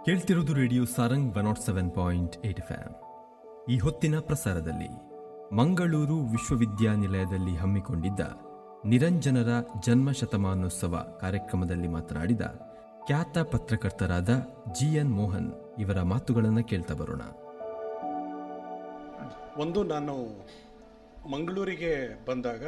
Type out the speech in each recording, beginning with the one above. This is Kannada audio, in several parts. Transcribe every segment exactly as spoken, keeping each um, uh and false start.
ಕೇಳ್ತಿರೋದು radio Sarang one not seven point eight F M. ಈ ಹೊತ್ತಿನ ಪ್ರಸಾರದಲ್ಲಿ ಮಂಗಳೂರು ವಿಶ್ವವಿದ್ಯಾನಿಲಯದಲ್ಲಿ ಹಮ್ಮಿಕೊಂಡಿದ್ದ ನಿರಂಜನರ ಜನ್ಮ ಶತಮಾನೋತ್ಸವ ಕಾರ್ಯಕ್ರಮದಲ್ಲಿ ಮಾತನಾಡಿದ ಖ್ಯಾತ ಪತ್ರಕರ್ತರಾದ ಜಿ ಎನ್ ಮೋಹನ್ ಇವರ ಮಾತುಗಳನ್ನು ಕೇಳ್ತಾ ಬರೋಣ. ಒಂದು, ನಾನು ಮಂಗಳೂರಿಗೆ ಬಂದಾಗ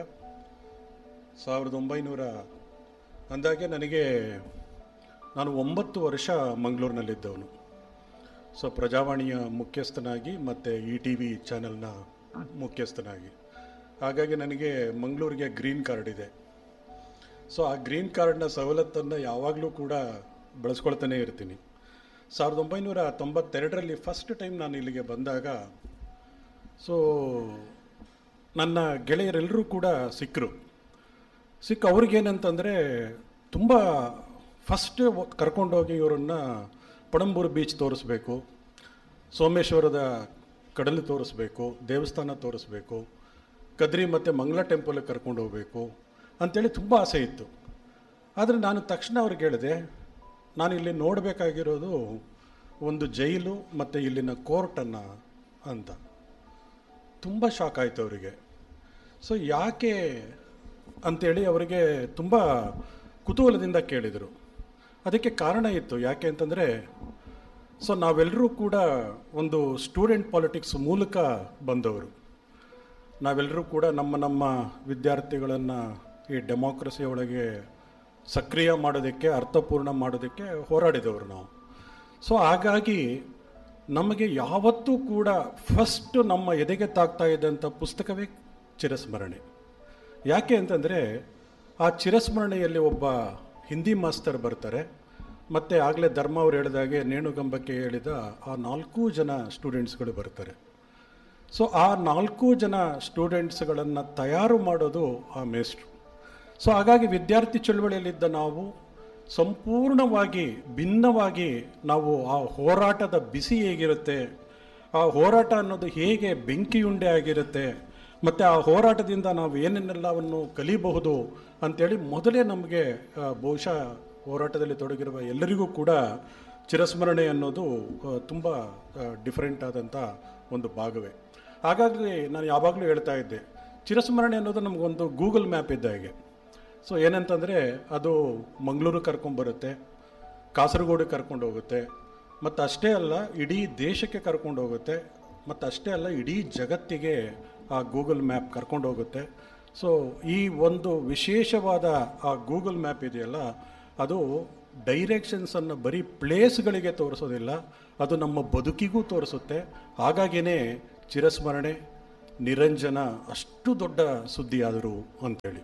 ಸಾವಿರದ ಒಂಬೈನೂರ ಅಂದಾಗೆ ನನಗೆ ನಾನು ಒಂಬತ್ತು ವರ್ಷ ಮಂಗಳೂರಿನಲ್ಲಿದ್ದವನು. ಸೊ ಪ್ರಜಾವಾಣಿಯ ಮುಖ್ಯಸ್ಥನಾಗಿ ಮತ್ತು ಇ ಟಿ ವಿ ಚಾನೆಲ್ನ ಮುಖ್ಯಸ್ಥನಾಗಿ. ಹಾಗಾಗಿ ನನಗೆ ಮಂಗಳೂರಿಗೆ ಗ್ರೀನ್ ಕಾರ್ಡ್ ಇದೆ. ಸೊ ಆ ಗ್ರೀನ್ ಕಾರ್ಡ್ನ ಸವಲತ್ತನ್ನು ಯಾವಾಗಲೂ ಕೂಡ ಬಳಸ್ಕೊಳ್ತಾನೆ ಇರ್ತೀನಿ. ಸಾವಿರದ ಒಂಬೈನೂರ ತೊಂಬತ್ತೆರಡರಲ್ಲಿ ಫಸ್ಟ್ ಟೈಮ್ ನಾನು ಇಲ್ಲಿಗೆ ಬಂದಾಗ ಸೊ ನನ್ನ ಗೆಳೆಯರೆಲ್ಲರೂ ಕೂಡ ಸಿಕ್ಕರು. ಸಿಕ್ಕ ಅವ್ರಿಗೇನಂತಂದರೆ ತುಂಬ ಫಸ್ಟ್ ಕರ್ಕೊಂಡೋಗಿ ಇವರನ್ನು ಪಣಂಬೂರು ಬೀಚ್ ತೋರಿಸ್ಬೇಕು, ಸೋಮೇಶ್ವರದ ಕಡಲು ತೋರಿಸ್ಬೇಕು, ದೇವಸ್ಥಾನ ತೋರಿಸ್ಬೇಕು, ಕದ್ರಿ ಮತ್ತು ಮಂಗಳ ಟೆಂಪಲ್ಗೆ ಕರ್ಕೊಂಡು ಹೋಗಬೇಕು ಅಂಥೇಳಿ ತುಂಬ ಆಸೆ ಇತ್ತು. ಆದರೆ ನಾನು ತಕ್ಷಣ ಅವ್ರಿಗೆ ಹೇಳಿದೆ, ನಾನು ಇಲ್ಲಿ ನೋಡಬೇಕಾಗಿರೋದು ಒಂದು ಜೈಲು ಮತ್ತು ಇಲ್ಲಿನ ಕೋರ್ಟನ್ನು ಅಂತ. ತುಂಬ ಶಾಕ್ ಆಯಿತು ಅವರಿಗೆ. ಸೊ ಯಾಕೆ ಅಂಥೇಳಿ ಅವರಿಗೆ ತುಂಬ ಕುತೂಹಲದಿಂದ ಕೇಳಿದರು. ಅದಕ್ಕೆ ಕಾರಣ ಇತ್ತು. ಯಾಕೆ ಅಂತಂದರೆ, ಸೊ ನಾವೆಲ್ಲರೂ ಕೂಡ ಒಂದು ಸ್ಟೂಡೆಂಟ್ ಪಾಲಿಟಿಕ್ಸ್ ಮೂಲಕ ಬಂದವರು. ನಾವೆಲ್ಲರೂ ಕೂಡ ನಮ್ಮ ನಮ್ಮ ವಿದ್ಯಾರ್ಥಿಗಳನ್ನು ಈ ಡೆಮೋಕ್ರಸಿ ಒಳಗೆ ಸಕ್ರಿಯ ಮಾಡೋದಕ್ಕೆ, ಅರ್ಥಪೂರ್ಣ ಮಾಡೋದಕ್ಕೆ ಹೋರಾಡಿದವರು ನಾವು. ಸೊ ಹಾಗಾಗಿ ನಮಗೆ ಯಾವತ್ತೂ ಕೂಡ ಫಸ್ಟ್ ನಮ್ಮ ಎದೆಗೆ ತಾಗ್ತಾ ಇದ್ದಂಥ ಪುಸ್ತಕವೇ ಚಿರಸ್ಮರಣೆ. ಯಾಕೆ ಅಂತಂದರೆ, ಆ ಚಿರಸ್ಮರಣೆಯಲ್ಲಿ ಒಬ್ಬ ಹಿಂದಿ ಮಾಸ್ತರ್ ಬರ್ತಾರೆ, ಮತ್ತು ಆಗಲೇ ಧರ್ಮ ಅವರು ಹೇಳಿದಾಗೆ ನೇಣುಗಂಬಕ್ಕೆ ಹೇಳಿದ ಆ ನಾಲ್ಕು ಜನ ಸ್ಟೂಡೆಂಟ್ಸ್ಗಳು ಬರ್ತಾರೆ. ಸೊ ಆ ನಾಲ್ಕು ಜನ ಸ್ಟೂಡೆಂಟ್ಸ್ಗಳನ್ನು ತಯಾರು ಮಾಡೋದು ಆ ಮೇಸ್ಟ್ರು. ಸೊ ಹಾಗಾಗಿ ವಿದ್ಯಾರ್ಥಿ ಚಳವಳಿಯಲ್ಲಿದ್ದ ನಾವು ಸಂಪೂರ್ಣವಾಗಿ ಭಿನ್ನವಾಗಿ ನಾವು ಆ ಹೋರಾಟದ ಬಿಸಿ ಹೇಗಿರುತ್ತೆ, ಆ ಹೋರಾಟ ಅನ್ನೋದು ಹೇಗೆ ಬೆಂಕಿಯುಂಡೆ ಆಗಿರುತ್ತೆ, ಮತ್ತು ಆ ಹೋರಾಟದಿಂದ ನಾವು ಏನೇನೆಲ್ಲವನ್ನು ಕಲಿಬಹುದು ಅಂಥೇಳಿ ಮೊದಲೇ ನಮಗೆ ಬಹುಶಃ ಹೋರಾಟದಲ್ಲಿ ತೊಡಗಿರುವ ಎಲ್ಲರಿಗೂ ಕೂಡ ಚಿರಸ್ಮರಣೆ ಅನ್ನೋದು ತುಂಬ ಡಿಫ್ರೆಂಟ್ ಆದಂಥ ಒಂದು ಭಾಗವೇ. ಹಾಗಾಗಿ ನಾನು ಯಾವಾಗಲೂ ಹೇಳ್ತಾ ಇದ್ದೆ, ಚಿರಸ್ಮರಣೆ ಅನ್ನೋದು ನಮಗೊಂದು ಗೂಗಲ್ ಮ್ಯಾಪ್ ಇದ್ದ ಹಾಗೆ. ಸೊ ಏನಂತಂದರೆ, ಅದು ಮಂಗಳೂರು ಕರ್ಕೊಂಬರುತ್ತೆ, ಕಾಸರಗೋಡಿಗೆ ಕರ್ಕೊಂಡು ಹೋಗುತ್ತೆ, ಮತ್ತು ಅಷ್ಟೇ ಅಲ್ಲ ಇಡೀ ದೇಶಕ್ಕೆ ಕರ್ಕೊಂಡು ಹೋಗುತ್ತೆ, ಮತ್ತು ಅಷ್ಟೇ ಅಲ್ಲ ಇಡೀ ಜಗತ್ತಿಗೆ ಆ ಗೂಗಲ್ ಮ್ಯಾಪ್ ಕರ್ಕೊಂಡು ಹೋಗುತ್ತೆ. ಸೊ ಈ ಒಂದು ವಿಶೇಷವಾದ ಆ ಗೂಗಲ್ ಮ್ಯಾಪ್ ಇದೆಯಲ್ಲ, ಅದು ಡೈರೆಕ್ಷನ್ಸನ್ನು ಬರೀ ಪ್ಲೇಸ್ಗಳಿಗೆ ತೋರಿಸೋದಿಲ್ಲ, ಅದು ನಮ್ಮ ಬದುಕಿಗೂ ತೋರಿಸುತ್ತೆ. ಹಾಗಾಗಿಯೇ ಚಿರಸ್ಮರಣೆ, ನಿರಂಜನ ಅಷ್ಟು ದೊಡ್ಡ ಸುದ್ದಿಯಾದರು ಅಂಥೇಳಿ.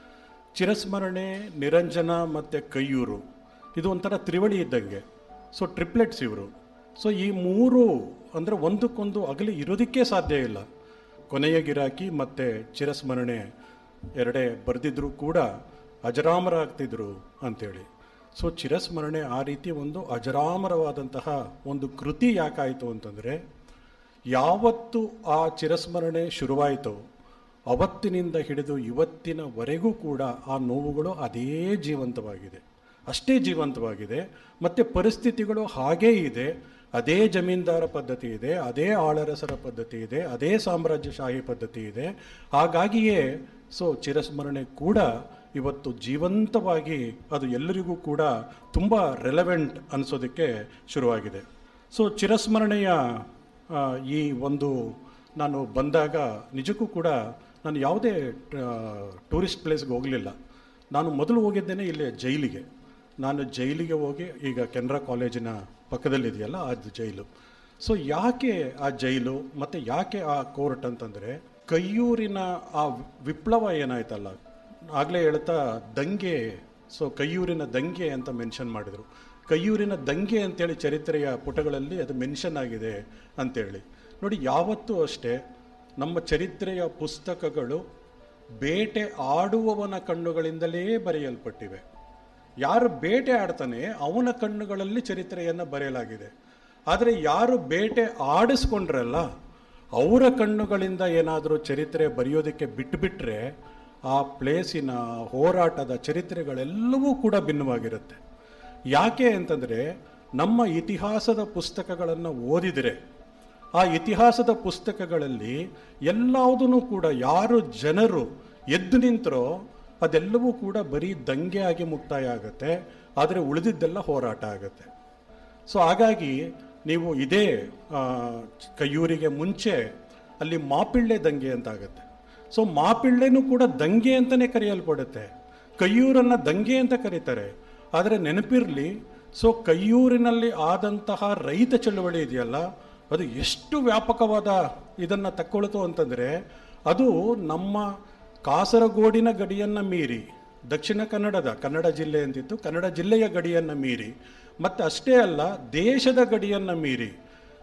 ಚಿರಸ್ಮರಣೆ, ನಿರಂಜನ ಮತ್ತು ಕೈಯೂರು ಇದು ಒಂಥರ ತ್ರಿವಳಿ ಇದ್ದಂಗೆ. ಸೊ ಟ್ರಿಪ್ಲೆಟ್ಸ್ ಇವರು. ಸೊ ಈ ಮೂರು ಅಂದರೆ ಒಂದಕ್ಕೊಂದು ಅಗಲಿ ಇರೋದಕ್ಕೆ ಸಾಧ್ಯ ಇಲ್ಲ. ಕೊನೆಯ ಗಿರಾಕಿ ಮತ್ತು ಚಿರಸ್ಮರಣೆ ಎರಡೇ ಬರೆದಿದ್ರೂ ಕೂಡ ಅಜರಾಮರಾಗ್ತಿದ್ರು ಅಂಥೇಳಿ. ಸೊ ಚಿರಸ್ಮರಣೆ ಆ ರೀತಿ ಒಂದು ಅಜರಾಮರವಾದಂತಹ ಒಂದು ಕೃತಿ ಯಾಕಾಯಿತು ಅಂತಂದರೆ, ಯಾವತ್ತು ಆ ಚಿರಸ್ಮರಣೆ ಶುರುವಾಯಿತೋ ಅವತ್ತಿನಿಂದ ಹಿಡಿದು ಇವತ್ತಿನವರೆಗೂ ಕೂಡ ಆ ನೋವುಗಳು ಅದೇ ಜೀವಂತವಾಗಿದೆ, ಅಷ್ಟೇ ಜೀವಂತವಾಗಿದೆ. ಮತ್ತು ಪರಿಸ್ಥಿತಿಗಳು ಹಾಗೇ ಇದೆ. ಅದೇ ಜಮೀನ್ದಾರ ಪದ್ಧತಿ ಇದೆ, ಅದೇ ಆಳರಸರ ಪದ್ಧತಿ ಇದೆ, ಅದೇ ಸಾಮ್ರಾಜ್ಯಶಾಹಿ ಪದ್ಧತಿ ಇದೆ. ಹಾಗಾಗಿಯೇ ಸೊ ಚಿರಸ್ಮರಣೆ ಕೂಡ ಇವತ್ತು ಜೀವಂತವಾಗಿ ಅದು ಎಲ್ಲರಿಗೂ ಕೂಡ ತುಂಬ ರೆಲೆವೆಂಟ್ ಅನಿಸೋದಕ್ಕೆ ಶುರುವಾಗಿದೆ. ಸೊ ಚಿರಸ್ಮರಣೆಯ ಈ ಒಂದು ನಾನು ಬಂದಾಗ ನಿಜಕ್ಕೂ ಕೂಡ ನಾನು ಯಾವುದೇ ಟೂರಿಸ್ಟ್ ಪ್ಲೇಸ್ಗೆ ಹೋಗಲಿಲ್ಲ. ನಾನು ಮೊದಲು ಹೋಗಿದ್ದೇನೆ ಇಲ್ಲಿ ಜೈಲಿಗೆ. ನಾನು ಜೈಲಿಗೆ ಹೋಗಿ, ಈಗ ಕೆನರಾ ಕಾಲೇಜಿನ ಪಕ್ಕದಲ್ಲಿದೆಯಲ್ಲ ಅದು ಜೈಲು. ಸೊ ಯಾಕೆ ಆ ಜೈಲು ಮತ್ತು ಯಾಕೆ ಆ ಕೋರ್ಟ್ ಅಂತಂದರೆ, ಕೈಯೂರಿನ ಆ ವಿಪ್ಲವ ಏನಾಯ್ತಲ್ಲ, ಆಗಲೇ ಹೇಳ್ತಾ ದಂಗೆ. ಸೊ ಕೈಯೂರಿನ ದಂಗೆ ಅಂತ ಮೆನ್ಷನ್ ಮಾಡಿದರು. ಕೈಯೂರಿನ ದಂಗೆ ಅಂತೇಳಿ ಚರಿತ್ರೆಯ ಪುಟಗಳಲ್ಲಿ ಅದು ಮೆನ್ಷನ್ ಆಗಿದೆ ಅಂಥೇಳಿ. ನೋಡಿ, ಯಾವತ್ತೂ ಅಷ್ಟೇ ನಮ್ಮ ಚರಿತ್ರೆಯ ಪುಸ್ತಕಗಳು ಬೇಟೆ ಆಡುವವನ ಕಣ್ಣುಗಳಿಂದಲೇ ಬರೆಯಲ್ಪಟ್ಟಿವೆ. ಯಾರು ಬೇಟೆ ಆಡ್ತಾನೆ ಅವನ ಕಣ್ಣುಗಳಲ್ಲಿ ಚರಿತ್ರೆಯನ್ನು ಬರೆಯಲಾಗಿದೆ. ಆದರೆ ಯಾರು ಬೇಟೆ ಆಡಿಸ್ಕೊಂಡ್ರಲ್ಲ ಅವರ ಕಣ್ಣುಗಳಿಂದ ಏನಾದರೂ ಚರಿತ್ರೆ ಬರೆಯೋದಕ್ಕೆ ಬಿಟ್ಟುಬಿಟ್ರೆ ಆ ಪ್ಲೇಸಿನ ಹೋರಾಟದ ಚರಿತ್ರೆಗಳೆಲ್ಲವೂ ಕೂಡ ಭಿನ್ನವಾಗಿರುತ್ತೆ. ಯಾಕೆ ಅಂತಂದರೆ ನಮ್ಮ ಇತಿಹಾಸದ ಪುಸ್ತಕಗಳನ್ನು ಓದಿದರೆ ಆ ಇತಿಹಾಸದ ಪುಸ್ತಕಗಳಲ್ಲಿ ಎಲ್ಲವುದೂ ಕೂಡ ಯಾರು ಜನರು ಎದ್ದು ನಿಂತರೋ ಅದೆಲ್ಲವೂ ಕೂಡ ಬರೀ ದಂಗೆ ಆಗಿ ಮುಕ್ತಾಯ ಆಗುತ್ತೆ, ಆದರೆ ಉಳಿದಿದ್ದೆಲ್ಲ ಹೋರಾಟ ಆಗುತ್ತೆ. ಸೊ ಹಾಗಾಗಿ ನೀವು ಇದೇ ಕಯ್ಯೂರಿಗೆ ಮುಂಚೆ ಅಲ್ಲಿ ಮಾಪಿಳ್ಳೆ ದಂಗೆ ಅಂತ ಆಗುತ್ತೆ. ಸೊ ಮಾಪಿಳ್ಳೆನೂ ಕೂಡ ದಂಗೆ ಅಂತಲೇ ಕರೆಯಲ್ಪಡುತ್ತೆ, ಕಯ್ಯೂರನ್ನು ದಂಗೆ ಅಂತ ಕರೀತಾರೆ. ಆದರೆ ನೆನಪಿರಲಿ, ಸೊ ಕಯ್ಯೂರಿನಲ್ಲಿ ಆದಂತಹ ರೈತ ಚಳವಳಿ ಇದೆಯಲ್ಲ, ಅದು ಎಷ್ಟು ವ್ಯಾಪಕವಾದ ಇದನ್ನು ತಕ್ಕೊಳ್ತು ಅಂತಂದರೆ, ಅದು ನಮ್ಮ ಕಾಸರಗೋಡಿನ ಗಡಿಯನ್ನು ಮೀರಿ, ದಕ್ಷಿಣ ಕನ್ನಡದ ಕನ್ನಡ ಜಿಲ್ಲೆ ಅಂತಿತ್ತು, ಕನ್ನಡ ಜಿಲ್ಲೆಯ ಗಡಿಯನ್ನು ಮೀರಿ, ಮತ್ತು ಅಷ್ಟೇ ಅಲ್ಲ ದೇಶದ ಗಡಿಯನ್ನು ಮೀರಿ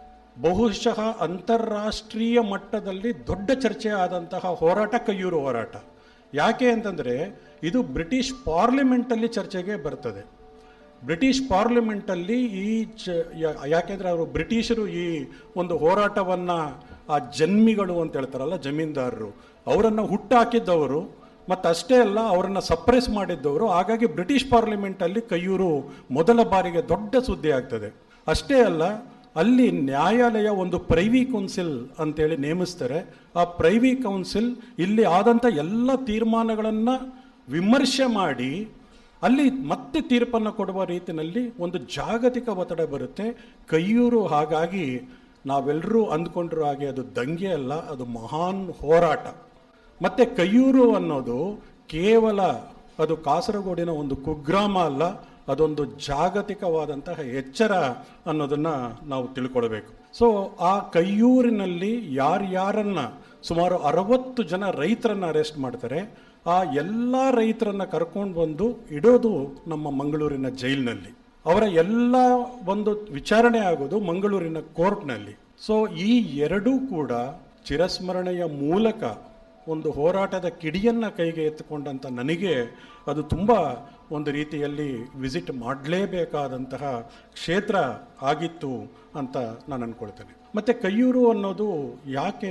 ಬಹುಶಃ ಅಂತಾರಾಷ್ಟ್ರೀಯ ಮಟ್ಟದಲ್ಲಿ ದೊಡ್ಡ ಚರ್ಚೆ ಆದಂತಹ ಹೋರಾಟ ಕಯ್ಯೂರು ಹೋರಾಟ. ಯಾಕೆ ಅಂತಂದರೆ ಇದು ಬ್ರಿಟಿಷ್ ಪಾರ್ಲಿಮೆಂಟಲ್ಲಿ ಚರ್ಚೆಗೆ ಬರ್ತದೆ. ಬ್ರಿಟಿಷ್ ಪಾರ್ಲಿಮೆಂಟಲ್ಲಿ ಈ ಚ ಯಾಕೆಂದರೆ ಅವರು ಬ್ರಿಟಿಷರು ಈ ಒಂದು ಹೋರಾಟವನ್ನು ಆ ಜನ್ಮಿಗಳು ಅಂತ ಹೇಳ್ತಾರಲ್ಲ, ಜಮೀನ್ದಾರರು, ಅವರನ್ನು ಹುಟ್ಟಾಕಿದ್ದವರು ಮತ್ತು ಅಷ್ಟೇ ಅಲ್ಲ ಅವರನ್ನು ಸಪ್ರೆಸ್ ಮಾಡಿದ್ದವರು. ಹಾಗಾಗಿ ಬ್ರಿಟಿಷ್ ಪಾರ್ಲಿಮೆಂಟಲ್ಲಿ ಕಯ್ಯೂರು ಮೊದಲ ಬಾರಿಗೆ ದೊಡ್ಡ ಸುದ್ದಿ ಆಗ್ತದೆ. ಅಷ್ಟೇ ಅಲ್ಲ, ಅಲ್ಲಿ ನ್ಯಾಯಾಲಯ ಒಂದು ಪ್ರೈವಿ ಕೌನ್ಸಿಲ್ ಅಂತೇಳಿ ನೇಮಿಸ್ತಾರೆ. ಆ ಪ್ರೈವಿ ಕೌನ್ಸಿಲ್ ಇಲ್ಲಿ ಆದಂಥ ಎಲ್ಲ ತೀರ್ಮಾನಗಳನ್ನು ವಿಮರ್ಶೆ ಮಾಡಿ ಅಲ್ಲಿ ಮತ್ತೆ ತೀರ್ಪನ್ನು ಕೊಡುವ ರೀತಿಯಲ್ಲಿ ಒಂದು ಜಾಗತಿಕ ಒತ್ತಡ ಬರುತ್ತೆ. ಕಯ್ಯೂರು ಹಾಗಾಗಿ ನಾವೆಲ್ಲರೂ ಅಂದ್ಕೊಂಡಿರೋ ಹಾಗೆ ಅದು ದಂಗೆ ಅಲ್ಲ, ಅದು ಮಹಾನ್ ಹೋರಾಟ. ಮತ್ತು ಕಯ್ಯೂರು ಅನ್ನೋದು ಕೇವಲ ಅದು ಕಾಸರಗೋಡಿನ ಒಂದು ಕುಗ್ರಾಮ ಅಲ್ಲ, ಅದೊಂದು ಜಾಗತಿಕವಾದಂತಹ ಎಚ್ಚರ ಅನ್ನೋದನ್ನು ನಾವು ತಿಳ್ಕೊಳ್ಬೇಕು. ಸೊ ಆ ಕಯ್ಯೂರಿನಲ್ಲಿ ಯಾರ್ಯಾರನ್ನ ಸುಮಾರು ಅರವತ್ತು ಜನ ರೈತರನ್ನು ಅರೆಸ್ಟ್ ಮಾಡ್ತಾರೆ. ಆ ಎಲ್ಲ ರೈತರನ್ನು ಕರ್ಕೊಂಡು ಬಂದು ಇಡೋದು ನಮ್ಮ ಮಂಗಳೂರಿನ ಜೈಲಿನಲ್ಲಿ. ಅವರ ಎಲ್ಲ ಒಂದು ವಿಚಾರಣೆ ಆಗೋದು ಮಂಗಳೂರಿನ ಕೋರ್ಟ್ನಲ್ಲಿ. ಸೊ ಈ ಎರಡೂ ಕೂಡ ಚಿರಸ್ಮರಣೆಯ ಮೂಲಕ ಒಂದು ಹೋರಾಟದ ಕಿಡಿಯನ್ನು ಕೈಗೆ ಎತ್ತುಕೊಂಡಂಥ ನನಗೆ ಅದು ತುಂಬ ಒಂದು ರೀತಿಯಲ್ಲಿ ವಿಸಿಟ್ ಮಾಡಲೇಬೇಕಾದಂತಹ ಕ್ಷೇತ್ರ ಆಗಿತ್ತು ಅಂತ ನಾನು ಅಂದ್ಕೊಳ್ತೇನೆ. ಮತ್ತು ಕಯ್ಯೂರು ಅನ್ನೋದು ಯಾಕೆ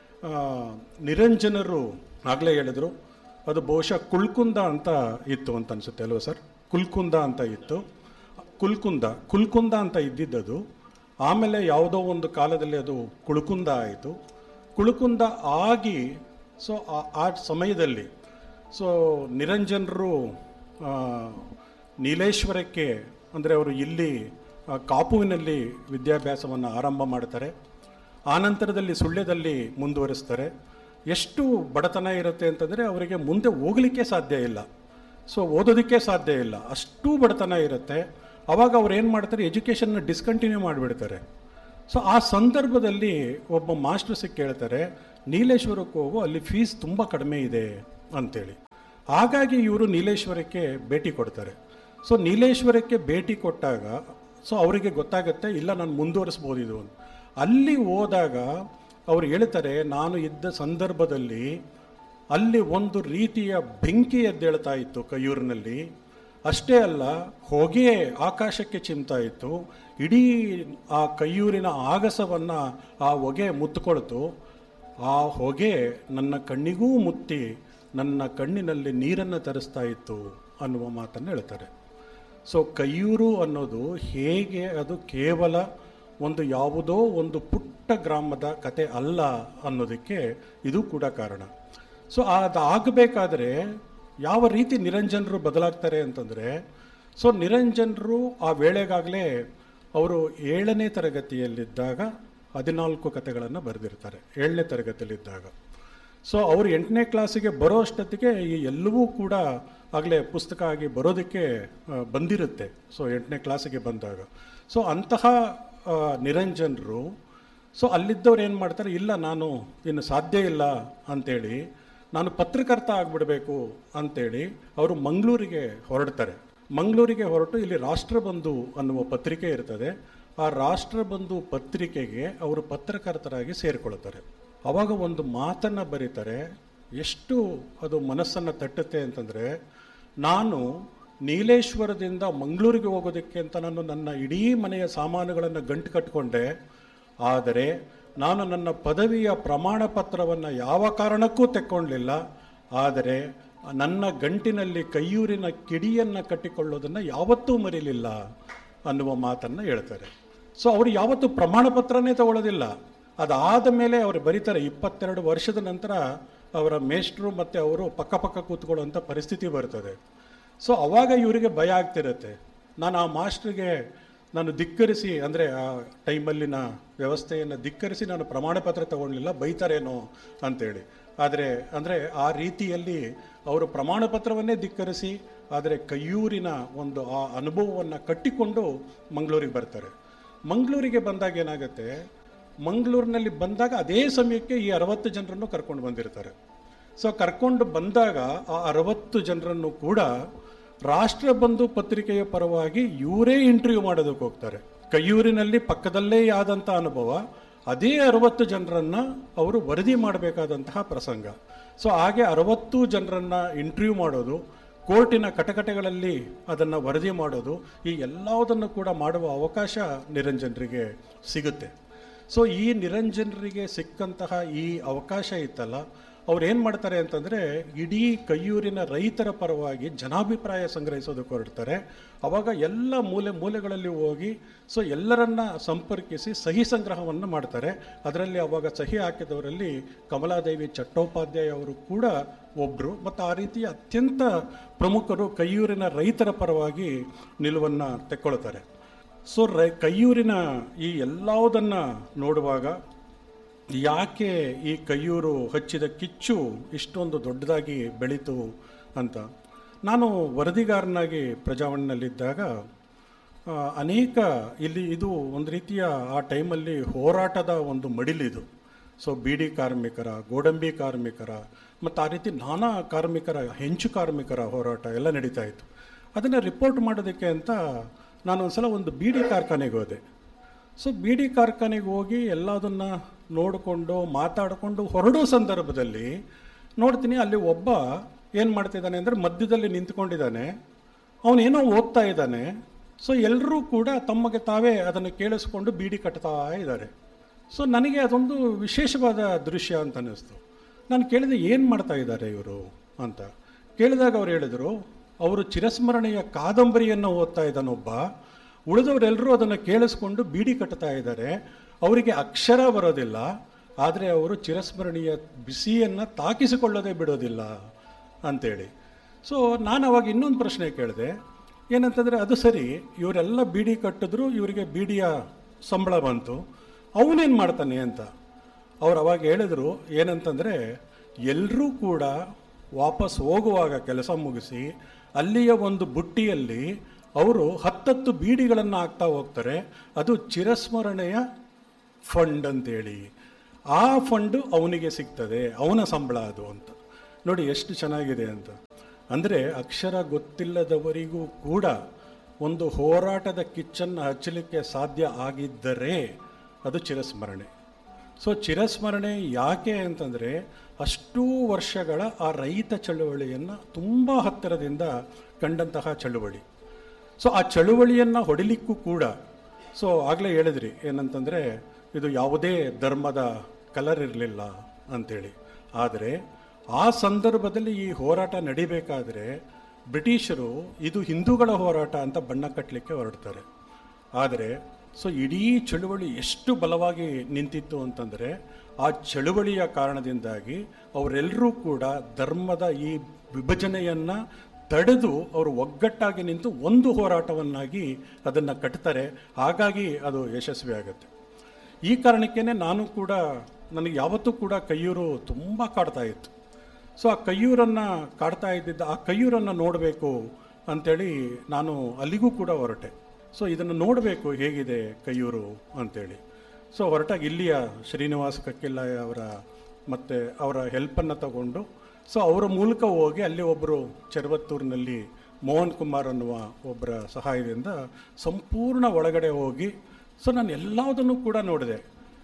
ನಿರಂಜನರು ಆಗಲೇ ಹೇಳಿದ್ರು, ಅದು ಬಹುಶಃ ಕುಲ್ಕುಂದ ಅಂತ ಇತ್ತು ಅಂತ ಅನಿಸುತ್ತೆ ಅಲ್ವ ಸರ್? ಕುಲ್ಕುಂದ ಅಂತ ಇತ್ತು. ಕುಲ್ಕುಂದ ಕುಲ್ಕುಂದ ಅಂತ ಇದ್ದಿದ್ದದು ಆಮೇಲೆ ಯಾವುದೋ ಒಂದು ಕಾಲದಲ್ಲಿ ಅದು ಕುಳುಕುಂದ ಆಯಿತು. ಕುಳುಕುಂದ ಆಗಿ ಸೊ ಆ ಸಮಯದಲ್ಲಿ ಸೊ ನಿರಂಜನರು ನೀಲೇಶ್ವರಕ್ಕೆ, ಅಂದರೆ ಅವರು ಇಲ್ಲಿ ಕಾಪುವಿನಲ್ಲಿ ವಿದ್ಯಾಭ್ಯಾಸವನ್ನು ಆರಂಭ ಮಾಡ್ತಾರೆ. ಆನಂತರದಲ್ಲಿ ಸುಳ್ಯದಲ್ಲಿ ಮುಂದುವರಿಸ್ತಾರೆ. ಎಷ್ಟು ಬಡತನ ಇರುತ್ತೆ ಅಂತಂದರೆ ಅವರಿಗೆ ಮುಂದೆ ಹೋಗಲಿಕ್ಕೆ ಸಾಧ್ಯ ಇಲ್ಲ, ಸೊ ಓದೋದಕ್ಕೆ ಸಾಧ್ಯ ಇಲ್ಲ, ಅಷ್ಟೂ ಬಡತನ ಇರುತ್ತೆ. ಆವಾಗ ಅವ್ರು ಏನು ಮಾಡ್ತಾರೆ, ಎಜುಕೇಷನ್ನ ಡಿಸ್ಕಂಟಿನ್ಯೂ ಮಾಡಿಬಿಡ್ತಾರೆ. ಸೊ ಆ ಸಂದರ್ಭದಲ್ಲಿ ಒಬ್ಬ ಮಾಸ್ಟರ್ ಸಿಕ್ಕಿ ಹೇಳ್ತಾರೆ, ನೀಲೇಶ್ವರಕ್ಕೆ ಹೋಗು, ಅಲ್ಲಿ ಫೀಸ್ ತುಂಬ ಕಡಿಮೆ ಇದೆ ಅಂಥೇಳಿ. ಹಾಗಾಗಿ ಇವರು ನೀಲೇಶ್ವರಕ್ಕೆ ಭೇಟಿ ಕೊಡ್ತಾರೆ. ಸೊ ನೀಲೇಶ್ವರಕ್ಕೆ ಭೇಟಿ ಕೊಟ್ಟಾಗ ಸೊ ಅವರಿಗೆ ಗೊತ್ತಾಗುತ್ತೆ, ಇಲ್ಲ ನಾನು ಮುಂದುವರಿಸ್ಬೋದು ಇದು ಅಂತ. ಅಲ್ಲಿ ಹೋದಾಗ ಅವ್ರು ಹೇಳ್ತಾರೆ, ನಾನು ಇದ್ದ ಸಂದರ್ಭದಲ್ಲಿ ಅಲ್ಲಿ ಒಂದು ರೀತಿಯ ಬೆಂಕಿ ಎದ್ದೇಳ್ತಾ ಇತ್ತು ಕಯ್ಯೂರಿನಲ್ಲಿ. ಅಷ್ಟೇ ಅಲ್ಲ, ಹೊಗೆ ಆಕಾಶಕ್ಕೆ ಚಿಮ್ತಾ ಇತ್ತು. ಇಡೀ ಆ ಕಯ್ಯೂರಿನ ಆಗಸವನ್ನು ಆ ಹೊಗೆ ಮುತ್ತುಕೊಳ್ತು. ಆ ಹೊಗೆ ನನ್ನ ಕಣ್ಣಿಗೂ ಮುತ್ತಿ ನನ್ನ ಕಣ್ಣಿನಲ್ಲಿ ನೀರನ್ನು ತರಿಸ್ತಾ ಇತ್ತು ಅನ್ನುವ ಮಾತನ್ನು ಹೇಳ್ತಾರೆ. ಸೊ ಕಯ್ಯೂರು ಅನ್ನೋದು ಹೇಗೆ ಅದು ಕೇವಲ ಒಂದು ಯಾವುದೋ ಒಂದು ಪುಟ್ಟ ಗ್ರಾಮದ ಕತೆ ಅಲ್ಲ ಅನ್ನೋದಕ್ಕೆ ಇದು ಕೂಡ ಕಾರಣ. ಸೊ ಅದು ಆಗಬೇಕಾದ್ರೆ ಯಾವ ರೀತಿ ನಿರಂಜನರು ಬದಲಾಗ್ತಾರೆ ಅಂತಂದರೆ, ಸೊ ನಿರಂಜನರು ಆ ವೇಳೆಗಾಗಲೇ ಅವರು ಏಳನೇ ತರಗತಿಯಲ್ಲಿದ್ದಾಗ ಹದಿನಾಲ್ಕು ಕಥೆಗಳನ್ನು ಬರೆದಿರ್ತಾರೆ, ಏಳನೇ ತರಗತಿಯಲ್ಲಿದ್ದಾಗ. ಸೊ ಅವರು ಎಂಟನೇ ಕ್ಲಾಸಿಗೆ ಬರೋ ಅಷ್ಟೊತ್ತಿಗೆ ಈ ಎಲ್ಲವೂ ಕೂಡ ಆಗಲೇ ಪುಸ್ತಕ ಆಗಿ ಬರೋದಕ್ಕೆ ಬಂದಿರುತ್ತೆ. ಸೊ ಎಂಟನೇ ಕ್ಲಾಸಿಗೆ ಬಂದಾಗ ಸೊ ಅಂತಹ ನಿರಂಜನರು ಸೊ ಅಲ್ಲಿದ್ದವ್ರು ಏನು ಮಾಡ್ತಾರೆ, ಇಲ್ಲ ನಾನು ಇನ್ನು ಸಾಧ್ಯ ಇಲ್ಲ ಅಂಥೇಳಿ ನಾನು ಪತ್ರಕರ್ತ ಆಗಿಬಿಡಬೇಕು ಅಂಥೇಳಿ ಅವರು ಮಂಗಳೂರಿಗೆ ಹೊರಡ್ತಾರೆ. ಮಂಗಳೂರಿಗೆ ಹೊರಟು ಇಲ್ಲಿ ರಾಷ್ಟ್ರಬಂಧು ಅನ್ನುವ ಪತ್ರಿಕೆ ಇರ್ತದೆ, ಆ ರಾಷ್ಟ್ರಬಂಧು ಪತ್ರಿಕೆಗೆ ಅವರು ಪತ್ರಕರ್ತರಾಗಿ ಸೇರಿಕೊಳ್ತಾರೆ. ಆವಾಗ ಒಂದು ಮಾತನ್ನು ಬರೀತಾರೆ, ಎಷ್ಟು ಅದು ಮನಸ್ಸನ್ನು ತಟ್ಟುತ್ತೆ ಅಂತಂದರೆ, ನಾನು ನೀಲೇಶ್ವರದಿಂದ ಮಂಗಳೂರಿಗೆ ಹೋಗೋದಕ್ಕೆ ಅಂತ ನಾನು ನನ್ನ ಇಡೀ ಮನೆಯ ಸಾಮಾನುಗಳನ್ನು ಗಂಟು ಕಟ್ಟಿಕೊಂಡೆ. ಆದರೆ ನಾನು ನನ್ನ ಪದವಿಯ ಪ್ರಮಾಣ ಪತ್ರವನ್ನು ಯಾವ ಕಾರಣಕ್ಕೂ ತೆಕ್ಕೊಳ್ಳಲಿಲ್ಲ. ಆದರೆ ನನ್ನ ಗಂಟಿನಲ್ಲಿ ಕಯ್ಯೂರಿನ ಕಿಡಿಯನ್ನು ಕಟ್ಟಿಕೊಳ್ಳೋದನ್ನು ಯಾವತ್ತೂ ಮರೀಲಿಲ್ಲ ಅನ್ನುವ ಮಾತನ್ನು ಹೇಳ್ತಾರೆ. ಸೊ ಅವರು ಯಾವತ್ತೂ ಪ್ರಮಾಣ ಪತ್ರನೇ ತಗೊಳ್ಳೋದಿಲ್ಲ. ಅದಾದ ಮೇಲೆ ಅವರು ಬರೀತಾರೆ. ಇಪ್ಪತ್ತೆರಡು ವರ್ಷದ ನಂತರ ಅವರ ಮೇಷ್ಟ್ರು ಮತ್ತು ಅವರು ಪಕ್ಕ ಪಕ್ಕ ಕೂತ್ಕೊಳ್ಳುವಂಥ ಪರಿಸ್ಥಿತಿ ಬರ್ತದೆ. ಸೊ ಅವಾಗ ಇವರಿಗೆ ಭಯ ಆಗ್ತಿರುತ್ತೆ. ನಾನು ಆ ಮಾಸ್ಟ್ರಿಗೆ ನಾನು ಧಿಕ್ಕರಿಸಿ, ಅಂದರೆ ಆ ಟೈಮಲ್ಲಿನ ವ್ಯವಸ್ಥೆಯನ್ನು ಧಿಕ್ಕರಿಸಿ ನಾನು ಪ್ರಮಾಣ ಪತ್ರ ತಗೊಳ್ಳಿಲ್ಲ, ಬೈತಾರೇನೋ ಅಂತೇಳಿ. ಆದರೆ ಅಂದರೆ ಆ ರೀತಿಯಲ್ಲಿ ಅವರು ಪ್ರಮಾಣ ಪತ್ರವನ್ನೇ ಧಿಕ್ಕರಿಸಿ, ಆದರೆ ಕೈಯೂರಿನ ಒಂದು ಆ ಅನುಭವವನ್ನು ಕಟ್ಟಿಕೊಂಡು ಮಂಗಳೂರಿಗೆ ಬರ್ತಾರೆ. ಮಂಗಳೂರಿಗೆ ಬಂದಾಗ ಏನಾಗುತ್ತೆ, ಮಂಗಳೂರಿನಲ್ಲಿ ಬಂದಾಗ ಅದೇ ಸಮಯಕ್ಕೆ ಈ ಅರವತ್ತು ಜನರನ್ನು ಕರ್ಕೊಂಡು ಬಂದಿರ್ತಾರೆ. ಸೊ ಕರ್ಕೊಂಡು ಬಂದಾಗ ಆ ಅರವತ್ತು ಜನರನ್ನು ಕೂಡ ರಾಷ್ಟ್ರಬಂಧು ಪತ್ರಿಕೆಯ ಪರವಾಗಿ ಇವರೇ ಇಂಟರ್ವ್ಯೂ ಮಾಡೋದಕ್ಕೆ ಹೋಗ್ತಾರೆ. ಕೈಯೂರಿನಲ್ಲಿ ಪಕ್ಕದಲ್ಲೇ ಆದಂಥ ಅನುಭವ, ಅದೇ ಅರವತ್ತು ಜನರನ್ನು ಅವರು ವರದಿ ಮಾಡಬೇಕಾದಂತಹ ಪ್ರಸಂಗ. ಸೊ ಹಾಗೆ ಅರವತ್ತು ಜನರನ್ನು ಇಂಟರ್ವ್ಯೂ ಮಾಡೋದು, ಕೋರ್ಟಿನ ಕಟಕಟೆಗಳಲ್ಲಿ ಅದನ್ನು ವರದಿ ಮಾಡೋದು, ಈ ಎಲ್ಲದನ್ನು ಕೂಡ ಮಾಡುವ ಅವಕಾಶ ನಿರಂಜನರಿಗೆ ಸಿಗುತ್ತೆ. ಸೊ ಈ ನಿರಂಜನರಿಗೆ ಸಿಕ್ಕಂತಹ ಈ ಅವಕಾಶ ಇತ್ತಲ್ಲ, ಅವ್ರು ಏನು ಮಾಡ್ತಾರೆ ಅಂತಂದರೆ, ಇಡೀ ಕೈಯೂರಿನ ರೈತರ ಪರವಾಗಿ ಜನಾಭಿಪ್ರಾಯ ಸಂಗ್ರಹಿಸೋದಕ್ಕೆ ಹೊರಡ್ತಾರೆ. ಆವಾಗ ಎಲ್ಲ ಮೂಲೆ ಮೂಲೆಗಳಲ್ಲಿ ಹೋಗಿ ಸೊ ಎಲ್ಲರನ್ನ ಸಂಪರ್ಕಿಸಿ ಸಹಿ ಸಂಗ್ರಹವನ್ನು ಮಾಡ್ತಾರೆ. ಅದರಲ್ಲಿ ಆವಾಗ ಸಹಿ ಹಾಕಿದವರಲ್ಲಿ ಕಮಲಾದೇವಿ ಚಟ್ಟೋಪಾಧ್ಯಾಯ ಅವರು ಕೂಡ ಒಬ್ಬರು. ಮತ್ತು ಆ ರೀತಿಯ ಅತ್ಯಂತ ಪ್ರಮುಖರು ಕೈಯೂರಿನ ರೈತರ ಪರವಾಗಿ ನಿಲುವನ್ನು ತೆಕ್ಕೊಳ್ತಾರೆ. ಸೊ ರೈ ಕೈಯೂರಿನ ಈ ಎಲ್ಲದನ್ನು ನೋಡುವಾಗ ಯಾಕೆ ಈ ಕೈಯೂರು ಹಚ್ಚಿದ ಕಿಚ್ಚು ಇಷ್ಟೊಂದು ದೊಡ್ಡದಾಗಿ ಬೆಳೀತು ಅಂತ, ನಾನು ವರದಿಗಾರನಾಗಿ ಪ್ರಜಾವಾಣಿನಲ್ಲಿದ್ದಾಗ ಅನೇಕ ಇಲ್ಲಿ ಇದು ಒಂದು ರೀತಿಯ ಆ ಟೈಮಲ್ಲಿ ಹೋರಾಟದ ಒಂದು ಮಡಿಲಿದು. ಸೊ ಬೀಡಿ ಕಾರ್ಮಿಕರ, ಗೋಡಂಬಿ ಕಾರ್ಮಿಕರ ಮತ್ತು ಆ ರೀತಿ ನಾನಾ ಕಾರ್ಮಿಕರ, ಹೆಂಚು ಕಾರ್ಮಿಕರ ಹೋರಾಟ ಎಲ್ಲ ನಡೀತಾ ಇತ್ತು. ಅದನ್ನು ರಿಪೋರ್ಟ್ ಮಾಡೋದಕ್ಕೆ ಅಂತ ನಾನು ಒಂದು ಸಲ ಒಂದು ಬೀಡಿ ಕಾರ್ಖಾನೆಗೆ ಹೋದೆ. ಸೊ ಬೀಡಿ ಕಾರ್ಖಾನೆಗೆ ಹೋಗಿ ಎಲ್ಲದನ್ನು ನೋಡಿಕೊಂಡು ಮಾತಾಡಿಕೊಂಡು ಹೊರಡೋ ಸಂದರ್ಭದಲ್ಲಿ ನೋಡ್ತೀನಿ, ಅಲ್ಲಿ ಒಬ್ಬ ಏನು ಮಾಡ್ತಿದ್ದಾನೆ ಅಂದರೆ ಮಧ್ಯದಲ್ಲಿ ನಿಂತ್ಕೊಂಡಿದ್ದಾನೆ, ಅವನೇನೋ ಓದ್ತಾ ಇದ್ದಾನೆ. ಸೊ ಎಲ್ಲರೂ ಕೂಡ ತಮಗೆ ತಾವೇ ಅದನ್ನು ಕೇಳಿಸ್ಕೊಂಡು ಬೀಡಿ ಕಟ್ತಾ ಇದ್ದಾರೆ. ಸೊ ನನಗೆ ಅದೊಂದು ವಿಶೇಷವಾದ ದೃಶ್ಯ ಅಂತ ಅನ್ನಿಸ್ತು. ನಾನು ಕೇಳಿದೆ, ಏನು ಮಾಡ್ತಾ ಇದ್ದಾರೆ ಇವರು ಅಂತ. ಕೇಳಿದಾಗ ಅವ್ರು ಹೇಳಿದರು, ಅವರು ಚಿರಸ್ಮರಣೆಯ ಕಾದಂಬರಿಯನ್ನು ಓದ್ತಾ ಇದ್ದಾನೊಬ್ಬ, ಉಳಿದವರೆಲ್ಲರೂ ಅದನ್ನು ಕೇಳಿಸ್ಕೊಂಡು ಬೀಡಿ ಕಟ್ತಾ ಇದ್ದಾರೆ. ಅವರಿಗೆ ಅಕ್ಷರ ಬರೋದಿಲ್ಲ, ಆದರೆ ಅವರು ಚಿರಸ್ಮರಣೀಯ ಬಿಸಿಯನ್ನು ತಾಕಿಸಿಕೊಳ್ಳೋದೇ ಬಿಡೋದಿಲ್ಲ ಅಂತೇಳಿ. ಸೊ ನಾನು ಅವಾಗ ಇನ್ನೊಂದು ಪ್ರಶ್ನೆ ಕೇಳಿದೆ, ಏನಂತಂದರೆ, ಅದು ಸರಿ, ಇವರೆಲ್ಲ ಬೀಡಿ ಕಟ್ಟಿದ್ರು, ಇವರಿಗೆ ಬೀಡಿಯ ಸಂಬಳ ಬಂತು, ಅವನೇನು ಮಾಡ್ತಾನೆ ಅಂತ. ಅವ್ರು ಅವಾಗ ಹೇಳಿದ್ರು ಏನಂತಂದರೆ, ಎಲ್ಲರೂ ಕೂಡ ವಾಪಸ್ ಹೋಗುವಾಗ ಕೆಲಸ ಮುಗಿಸಿ ಅಲ್ಲಿಯ ಒಂದು ಬುಟ್ಟಿಯಲ್ಲಿ ಅವರು ಹತ್ತತ್ತು ಬೀಡಿಗಳನ್ನು ಹಾಕ್ತಾ ಹೋಗ್ತಾರೆ. ಅದು ಚಿರಸ್ಮರಣೆಯ ಫಂಡ್ ಅಂತೇಳಿ, ಆ ಫಂಡು ಅವನಿಗೆ ಸಿಗ್ತದೆ, ಅವನ ಸಂಬಳ ಅದು ಅಂತ. ನೋಡಿ ಎಷ್ಟು ಚೆನ್ನಾಗಿದೆ ಅಂತ. ಅಂದರೆ ಅಕ್ಷರ ಗೊತ್ತಿಲ್ಲದವರಿಗೂ ಕೂಡ ಒಂದು ಹೋರಾಟದ ಕಿಚ್ಚನ್ನು ಹಚ್ಚಲಿಕ್ಕೆ ಸಾಧ್ಯ ಆಗಿದ್ದರೆ ಅದು ಚಿರಸ್ಮರಣೆ. ಸೊ ಚಿರಸ್ಮರಣೆ ಯಾಕೆ ಅಂತಂದರೆ, ಅಷ್ಟೂ ವರ್ಷಗಳ ಆ ರೈತ ಚಳುವಳಿಯನ್ನು ತುಂಬ ಹತ್ತಿರದಿಂದ ಕಂಡಂತಹ ಚಳುವಳಿ. ಸೊ ಆ ಚಳುವಳಿಯನ್ನು ಹೊಡಿಲಿಕ್ಕೂ ಕೂಡ, ಸೊ ಆಗಲೇ ಹೇಳಿದ್ರಿ ಏನಂತಂದರೆ, ಇದು ಯಾವುದೇ ಧರ್ಮದ ಕಲರ್ ಇರಲಿಲ್ಲ ಅಂಥೇಳಿ. ಆದರೆ ಆ ಸಂದರ್ಭದಲ್ಲಿ ಈ ಹೋರಾಟ ನಡಿಬೇಕಾದರೆ ಬ್ರಿಟಿಷರು ಇದು ಹಿಂದೂಗಳ ಹೋರಾಟ ಅಂತ ಬಣ್ಣ ಕಟ್ಟಲಿಕ್ಕೆ ಹೊರಡ್ತಾರೆ. ಆದರೆ ಸೊ ಇಡೀ ಚಳುವಳಿ ಎಷ್ಟು ಬಲವಾಗಿ ನಿಂತಿತ್ತು ಅಂತಂದರೆ, ಆ ಚಳುವಳಿಯ ಕಾರಣದಿಂದಾಗಿ ಅವರೆಲ್ಲರೂ ಕೂಡ ಧರ್ಮದ ಈ ವಿಭಜನೆಯನ್ನು ತಡೆದು ಅವರು ಒಗ್ಗಟ್ಟಾಗಿ ನಿಂತು ಒಂದು ಹೋರಾಟವನ್ನಾಗಿ ಅದನ್ನು ಕಟ್ತಾರೆ. ಹಾಗಾಗಿ ಅದು ಯಶಸ್ವಿ ಆಗುತ್ತೆ. ಈ ಕಾರಣಕ್ಕೇ ನಾನು ಕೂಡ, ನನಗೆ ಯಾವತ್ತೂ ಕೂಡ ಕೈಯೂರು ತುಂಬ ಕಾಡ್ತಾ ಇತ್ತು. ಸೊ ಆ ಕೈಯೂರನ್ನು ಕಾಡ್ತಾ ಇದ್ದಿದ್ದ ಆ ಕೈಯೂರನ್ನು ನೋಡಬೇಕು ಅಂಥೇಳಿ ನಾನು ಅಲ್ಲಿಗೂ ಕೂಡ ಹೊರಟೆ. ಸೊ ಇದನ್ನು ನೋಡಬೇಕು ಹೇಗಿದೆ ಕೈಯೂರು ಅಂಥೇಳಿ. ಸೊ ಹೊರಟಾಗಿ ಇಲ್ಲಿಯ ಶ್ರೀನಿವಾಸ ಕಕ್ಕಿಲ್ಲಾಯ ಅವರ ಮತ್ತು ಅವರ ಹೆಲ್ಪನ್ನು ತಗೊಂಡು, ಸೊ ಅವರ ಮೂಲಕ ಹೋಗಿ ಅಲ್ಲಿ ಒಬ್ಬರು ಚೆರವತ್ತೂರಿನಲ್ಲಿ ಮೋಹನ್ ಕುಮಾರ್ ಅನ್ನುವ ಒಬ್ಬರ ಸಹಾಯದಿಂದ ಸಂಪೂರ್ಣ ಒಳಗಡೆ ಹೋಗಿ, ಸೊ ನಾನು ಎಲ್ಲದನ್ನು ಕೂಡ ನೋಡಿದೆ.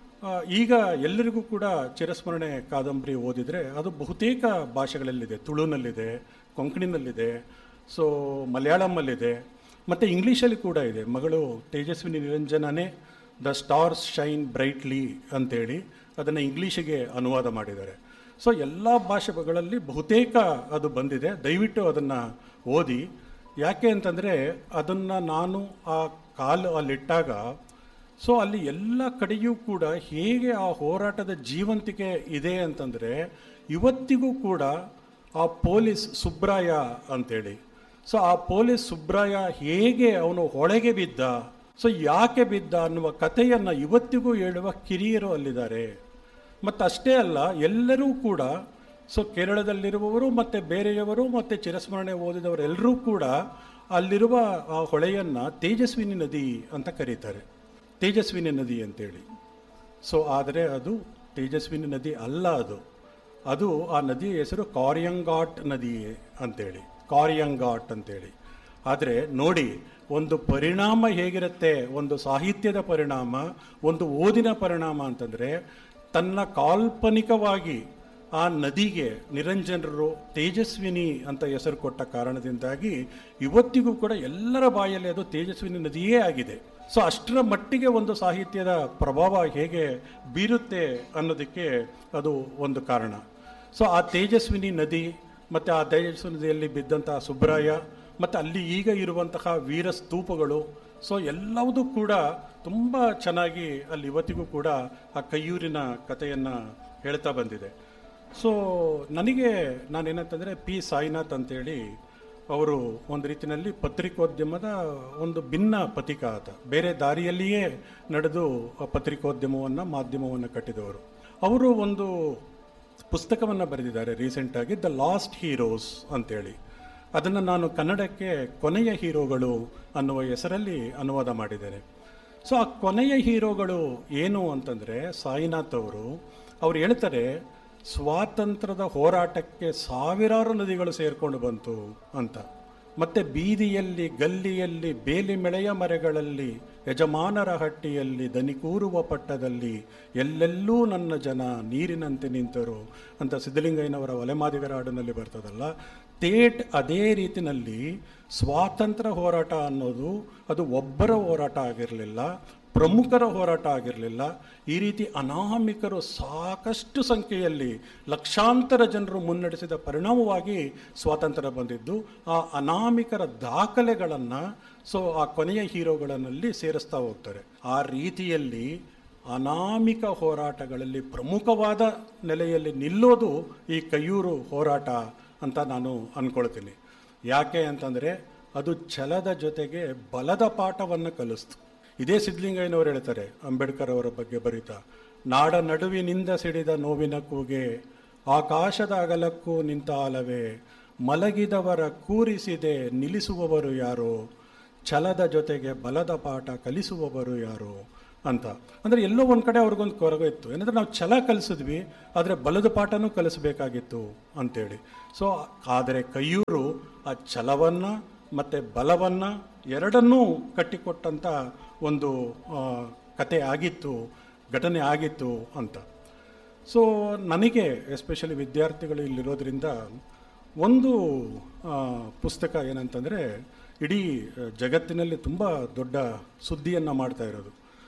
ಈಗ ಎಲ್ಲರಿಗೂ ಕೂಡ ಚಿರಸ್ಮರಣೆ ಕಾದಂಬರಿ ಓದಿದರೆ ಅದು ಬಹುತೇಕ ಭಾಷೆಗಳಲ್ಲಿದೆ. ತುಳುನಲ್ಲಿದೆ, ಕೊಂಕಣಿನಲ್ಲಿದೆ, ಸೊ ಮಲಯಾಳಮಲ್ಲಿದೆ, ಮತ್ತು ಇಂಗ್ಲೀಷಲ್ಲಿ ಕೂಡ ಇದೆ. ಮಗಳು Tejaswini ನಿರಂಜನನೇ the stars shine brightly ಅಂತೇಳಿ ಅದನ್ನು ಇಂಗ್ಲೀಷಿಗೆ ಅನುವಾದ ಮಾಡಿದ್ದಾರೆ. ಸೊ ಎಲ್ಲ ಭಾಷೆಗಳಲ್ಲಿ ಬಹುತೇಕ ಅದು ಬಂದಿದೆ. ದಯವಿಟ್ಟು ಅದನ್ನು ಓದಿ. ಯಾಕೆ ಅಂತಂದರೆ ಅದನ್ನು ನಾನು ಆ ಕಾಲು ಅಲ್ಲಿಟ್ಟಾಗ ಸೊ ಅಲ್ಲಿ ಎಲ್ಲ ಕಡೆಯೂ ಕೂಡ ಹೇಗೆ ಆ ಹೋರಾಟದ ಜೀವಂತಿಕೆ ಇದೆ ಅಂತಂದರೆ ಇವತ್ತಿಗೂ ಕೂಡ ಆ ಪೊಲೀಸ್ ಸುಬ್ರಾಯ ಅಂತೇಳಿ, ಸೊ ಆ ಪೊಲೀಸ್ ಸುಬ್ರಾಯ ಹೇಗೆ ಅವನು ಹೊಳೆಗೆ ಬಿದ್ದ, ಸೊ ಯಾಕೆ ಬಿದ್ದ ಅನ್ನುವ ಕಥೆಯನ್ನು ಇವತ್ತಿಗೂ ಹೇಳುವ ಕಿರಿಯರು ಅಲ್ಲಿದ್ದಾರೆ. ಮತ್ತು ಅಷ್ಟೇ ಅಲ್ಲ, ಎಲ್ಲರೂ ಕೂಡ ಸೊ ಕೇರಳದಲ್ಲಿರುವವರು ಮತ್ತು ಬೇರೆಯವರು ಮತ್ತು ಚಿರಸ್ಮರಣೆ ಓದಿದವರು ಎಲ್ಲರೂ ಕೂಡ ಅಲ್ಲಿರುವ ಆ ಹೊಳೆಯನ್ನು ತೇಜಸ್ವಿನಿ ನದಿ ಅಂತ ಕರೀತಾರೆ, ತೇಜಸ್ವಿನಿ ನದಿ ಅಂತೇಳಿ. ಸೊ ಆದರೆ ಅದು ತೇಜಸ್ವಿನಿ ನದಿ ಅಲ್ಲ, ಅದು ಅದು ಆ ನದಿಯ ಹೆಸರು ಕಾರ್ಯಂಗಾಟ್ ನದಿ ಅಂತೇಳಿ, ಕಾರ್ಯಂಗಾಟ್ ಅಂತೇಳಿ. ಆದರೆ ನೋಡಿ, ಒಂದು ಪರಿಣಾಮ ಹೇಗಿರುತ್ತೆ, ಒಂದು ಸಾಹಿತ್ಯದ ಪರಿಣಾಮ, ಒಂದು ಓದಿನ ಪರಿಣಾಮ ಅಂತಂದರೆ, ತನ್ನ ಕಾಲ್ಪನಿಕವಾಗಿ ಆ ನದಿಗೆ ನಿರಂಜನರು ತೇಜಸ್ವಿನಿ ಅಂತ ಹೆಸರು ಕೊಟ್ಟ ಕಾರಣದಿಂದಾಗಿ ಇವತ್ತಿಗೂ ಕೂಡ ಎಲ್ಲರ ಬಾಯಲ್ಲಿ ಅದು ತೇಜಸ್ವಿನಿ ನದಿಯೇ ಆಗಿದೆ. ಸೊ ಅಷ್ಟರ ಮಟ್ಟಿಗೆ ಒಂದು ಸಾಹಿತ್ಯದ ಪ್ರಭಾವ ಹೇಗೆ ಬೀರುತ್ತೆ ಅನ್ನೋದಕ್ಕೆ ಅದು ಒಂದು ಕಾರಣ. ಸೊ ಆ ತೇಜಸ್ವಿನಿ ನದಿ ಮತ್ತು ಆ ತೇಜಸ್ವಿನಿ ನದಿಯಲ್ಲಿ ಬಿದ್ದಂತಹ ಸುಬ್ರಾಯ ಮತ್ತು ಅಲ್ಲಿ ಈಗ ಇರುವಂತಹ ವೀರ ಸ್ತೂಪಗಳು, ಸೊ ಎಲ್ಲವೂ ಕೂಡ ತುಂಬ ಚೆನ್ನಾಗಿ ಅಲ್ಲಿ ಇವತ್ತಿಗೂ ಕೂಡ ಆ ಕೈಯೂರಿನ ಕಥೆಯನ್ನು ಹೇಳ್ತಾ ಬಂದಿದೆ. ಸೊ ನನಗೆ ನಾನೇನಂತಂದರೆ ಪಿ ಸಾಯಿನಾಥ್ ಅಂತೇಳಿ ಅವರು ಒಂದು ರೀತಿಯಲ್ಲಿ ಪತ್ರಿಕೋದ್ಯಮದ ಒಂದು ಭಿನ್ನ ಪಥಿಕಾತ, ಬೇರೆ ದಾರಿಯಲ್ಲಿಯೇ ನಡೆದು ಪತ್ರಿಕೋದ್ಯಮವನ್ನು ಮಾಧ್ಯಮವನ್ನು ಕಟ್ಟಿದವರು. ಅವರು ಒಂದು ಪುಸ್ತಕವನ್ನು ಬರೆದಿದ್ದಾರೆ ರೀಸೆಂಟಾಗಿ, ದ ಲಾಸ್ಟ್ ಹೀರೋಸ್ ಅಂತೇಳಿ. ಅದನ್ನು ನಾನು ಕನ್ನಡಕ್ಕೆ ಕೊನೆಯ ಹೀರೋಗಳು ಅನ್ನುವ ಹೆಸರಲ್ಲಿ ಅನುವಾದ ಮಾಡಿದ್ದೇನೆ. ಸೊ ಆ ಕೊನೆಯ ಹೀರೋಗಳು ಏನು ಅಂತಂದರೆ, ಸಾಯಿನಾಥ್ ಅವರು ಅವ್ರು ಹೇಳ್ತಾರೆ, ಸ್ವಾತಂತ್ರ್ಯದ ಹೋರಾಟಕ್ಕೆ ಸಾವಿರಾರು ನದಿಗಳು ಸೇರಿಕೊಂಡು ಬಂತು ಅಂತ. ಮತ್ತು ಬೀದಿಯಲ್ಲಿ, ಗಲ್ಲಿಯಲ್ಲಿ, ಬೇಲಿ ಮೆಳೆಯ ಮರೆಗಳಲ್ಲಿ, ಯಜಮಾನರ ಹಟ್ಟಿಯಲ್ಲಿ, ದನಿಕೂರುವ ಪಟ್ಟದಲ್ಲಿ, ಎಲ್ಲೆಲ್ಲೂ ನನ್ನ ಜನ ನೀರಿನಂತೆ ನಿಂತರು ಅಂತ ಸಿದ್ಧಲಿಂಗಯ್ಯನವರ ಒಲೆಮಾದಿಗರ ಹಾಡಿನಲ್ಲಿ ಬರ್ತದಲ್ಲ. ತೇಟ್ ಅದೇ ರೀತಿಯಲ್ಲಿ ಸ್ವಾತಂತ್ರ್ಯ ಹೋರಾಟ ಅನ್ನೋದು ಅದು ಒಬ್ಬರ ಹೋರಾಟ ಆಗಿರಲಿಲ್ಲ, ಪ್ರಮುಖರ ಹೋರಾಟ ಆಗಿರಲಿಲ್ಲ. ಈ ರೀತಿ ಅನಾಮಿಕರು ಸಾಕಷ್ಟು ಸಂಖ್ಯೆಯಲ್ಲಿ ಲಕ್ಷಾಂತರ ಜನರು ಮುನ್ನಡೆಸಿದ ಪರಿಣಾಮವಾಗಿ ಸ್ವಾತಂತ್ರ್ಯ ಬಂದಿದ್ದು. ಆ ಅನಾಮಿಕರ ದಾಖಲೆಗಳನ್ನು ಸೊ ಆ ಕೊನೆಯ ಹೀರೋಗಳಲ್ಲಿ ಸೇರಿಸ್ತಾ ಹೋಗ್ತಾರೆ. ಆ ರೀತಿಯಲ್ಲಿ ಅನಾಮಿಕ ಹೋರಾಟಗಳಲ್ಲಿ ಪ್ರಮುಖವಾದ ನೆಲೆಯಲ್ಲಿ ನಿಲ್ಲೋದು ಈ ಕೈಯೂರು ಹೋರಾಟ ಅಂತ ನಾನು ಅಂದ್ಕೊಳ್ತೀನಿ. ಯಾಕೆ ಅಂತಂದರೆ ಅದು ಛಲದ ಜೊತೆಗೆ ಬಲದ ಪಾಠವನ್ನು ಕಲಿಸ್ತು. ಇದೇ ಸಿದ್ಧಲಿಂಗಯ್ಯನವರು ಹೇಳ್ತಾರೆ ಅಂಬೇಡ್ಕರ್ ಅವರ ಬಗ್ಗೆ ಬರೀತಾ, ನಾಡ ನಡುವಿನಿಂದ ಸಿಡಿದ ನೋವಿನ ಕೂಗೆ, ಆಕಾಶದ ಅಗಲಕ್ಕೂ ನಿಂತ ಆಲವೇ, ಮಲಗಿದವರ ಕೂರಿಸಿದೆ ನಿಲ್ಲಿಸುವವರು ಯಾರೋ, ಛಲದ ಜೊತೆಗೆ ಬಲದ ಪಾಠ ಕಲಿಸುವವರು ಯಾರೋ ಅಂತ. ಅಂದರೆ ಎಲ್ಲೋ ಒಂದು ಕಡೆ ಅವ್ರಿಗೊಂದು ಕೊರಗು ಇತ್ತು, ಏನಂದರೆ ನಾವು ಛಲ ಕಲಿಸಿದ್ವಿ ಆದರೆ ಬಲದ ಪಾಠನೂ ಕಲಿಸಬೇಕಾಗಿತ್ತು ಅಂತೇಳಿ. ಸೊ ಆದರೆ ಕೈಯೂರು ಆ ಛಲವನ್ನು ಮತ್ತು ಬಲವನ್ನು ಎರಡನ್ನೂ ಕಟ್ಟಿಕೊಟ್ಟಂಥ ಒಂದು ಕತೆ ಆಗಿತ್ತು, ಘಟನೆ ಆಗಿತ್ತು ಅಂತ. ಸೊ ನನಗೆ ಎಸ್ಪೆಷಲಿ ವಿದ್ಯಾರ್ಥಿಗಳು ಇಲ್ಲಿರೋದ್ರಿಂದ ಒಂದು ಪುಸ್ತಕ ಏನಂತಂದರೆ, ಇಡೀ ಜಗತ್ತಿನಲ್ಲಿ ತುಂಬ ದೊಡ್ಡ ಸುದ್ದಿಯನ್ನು ಮಾಡ್ತಾ ಇರೋದು,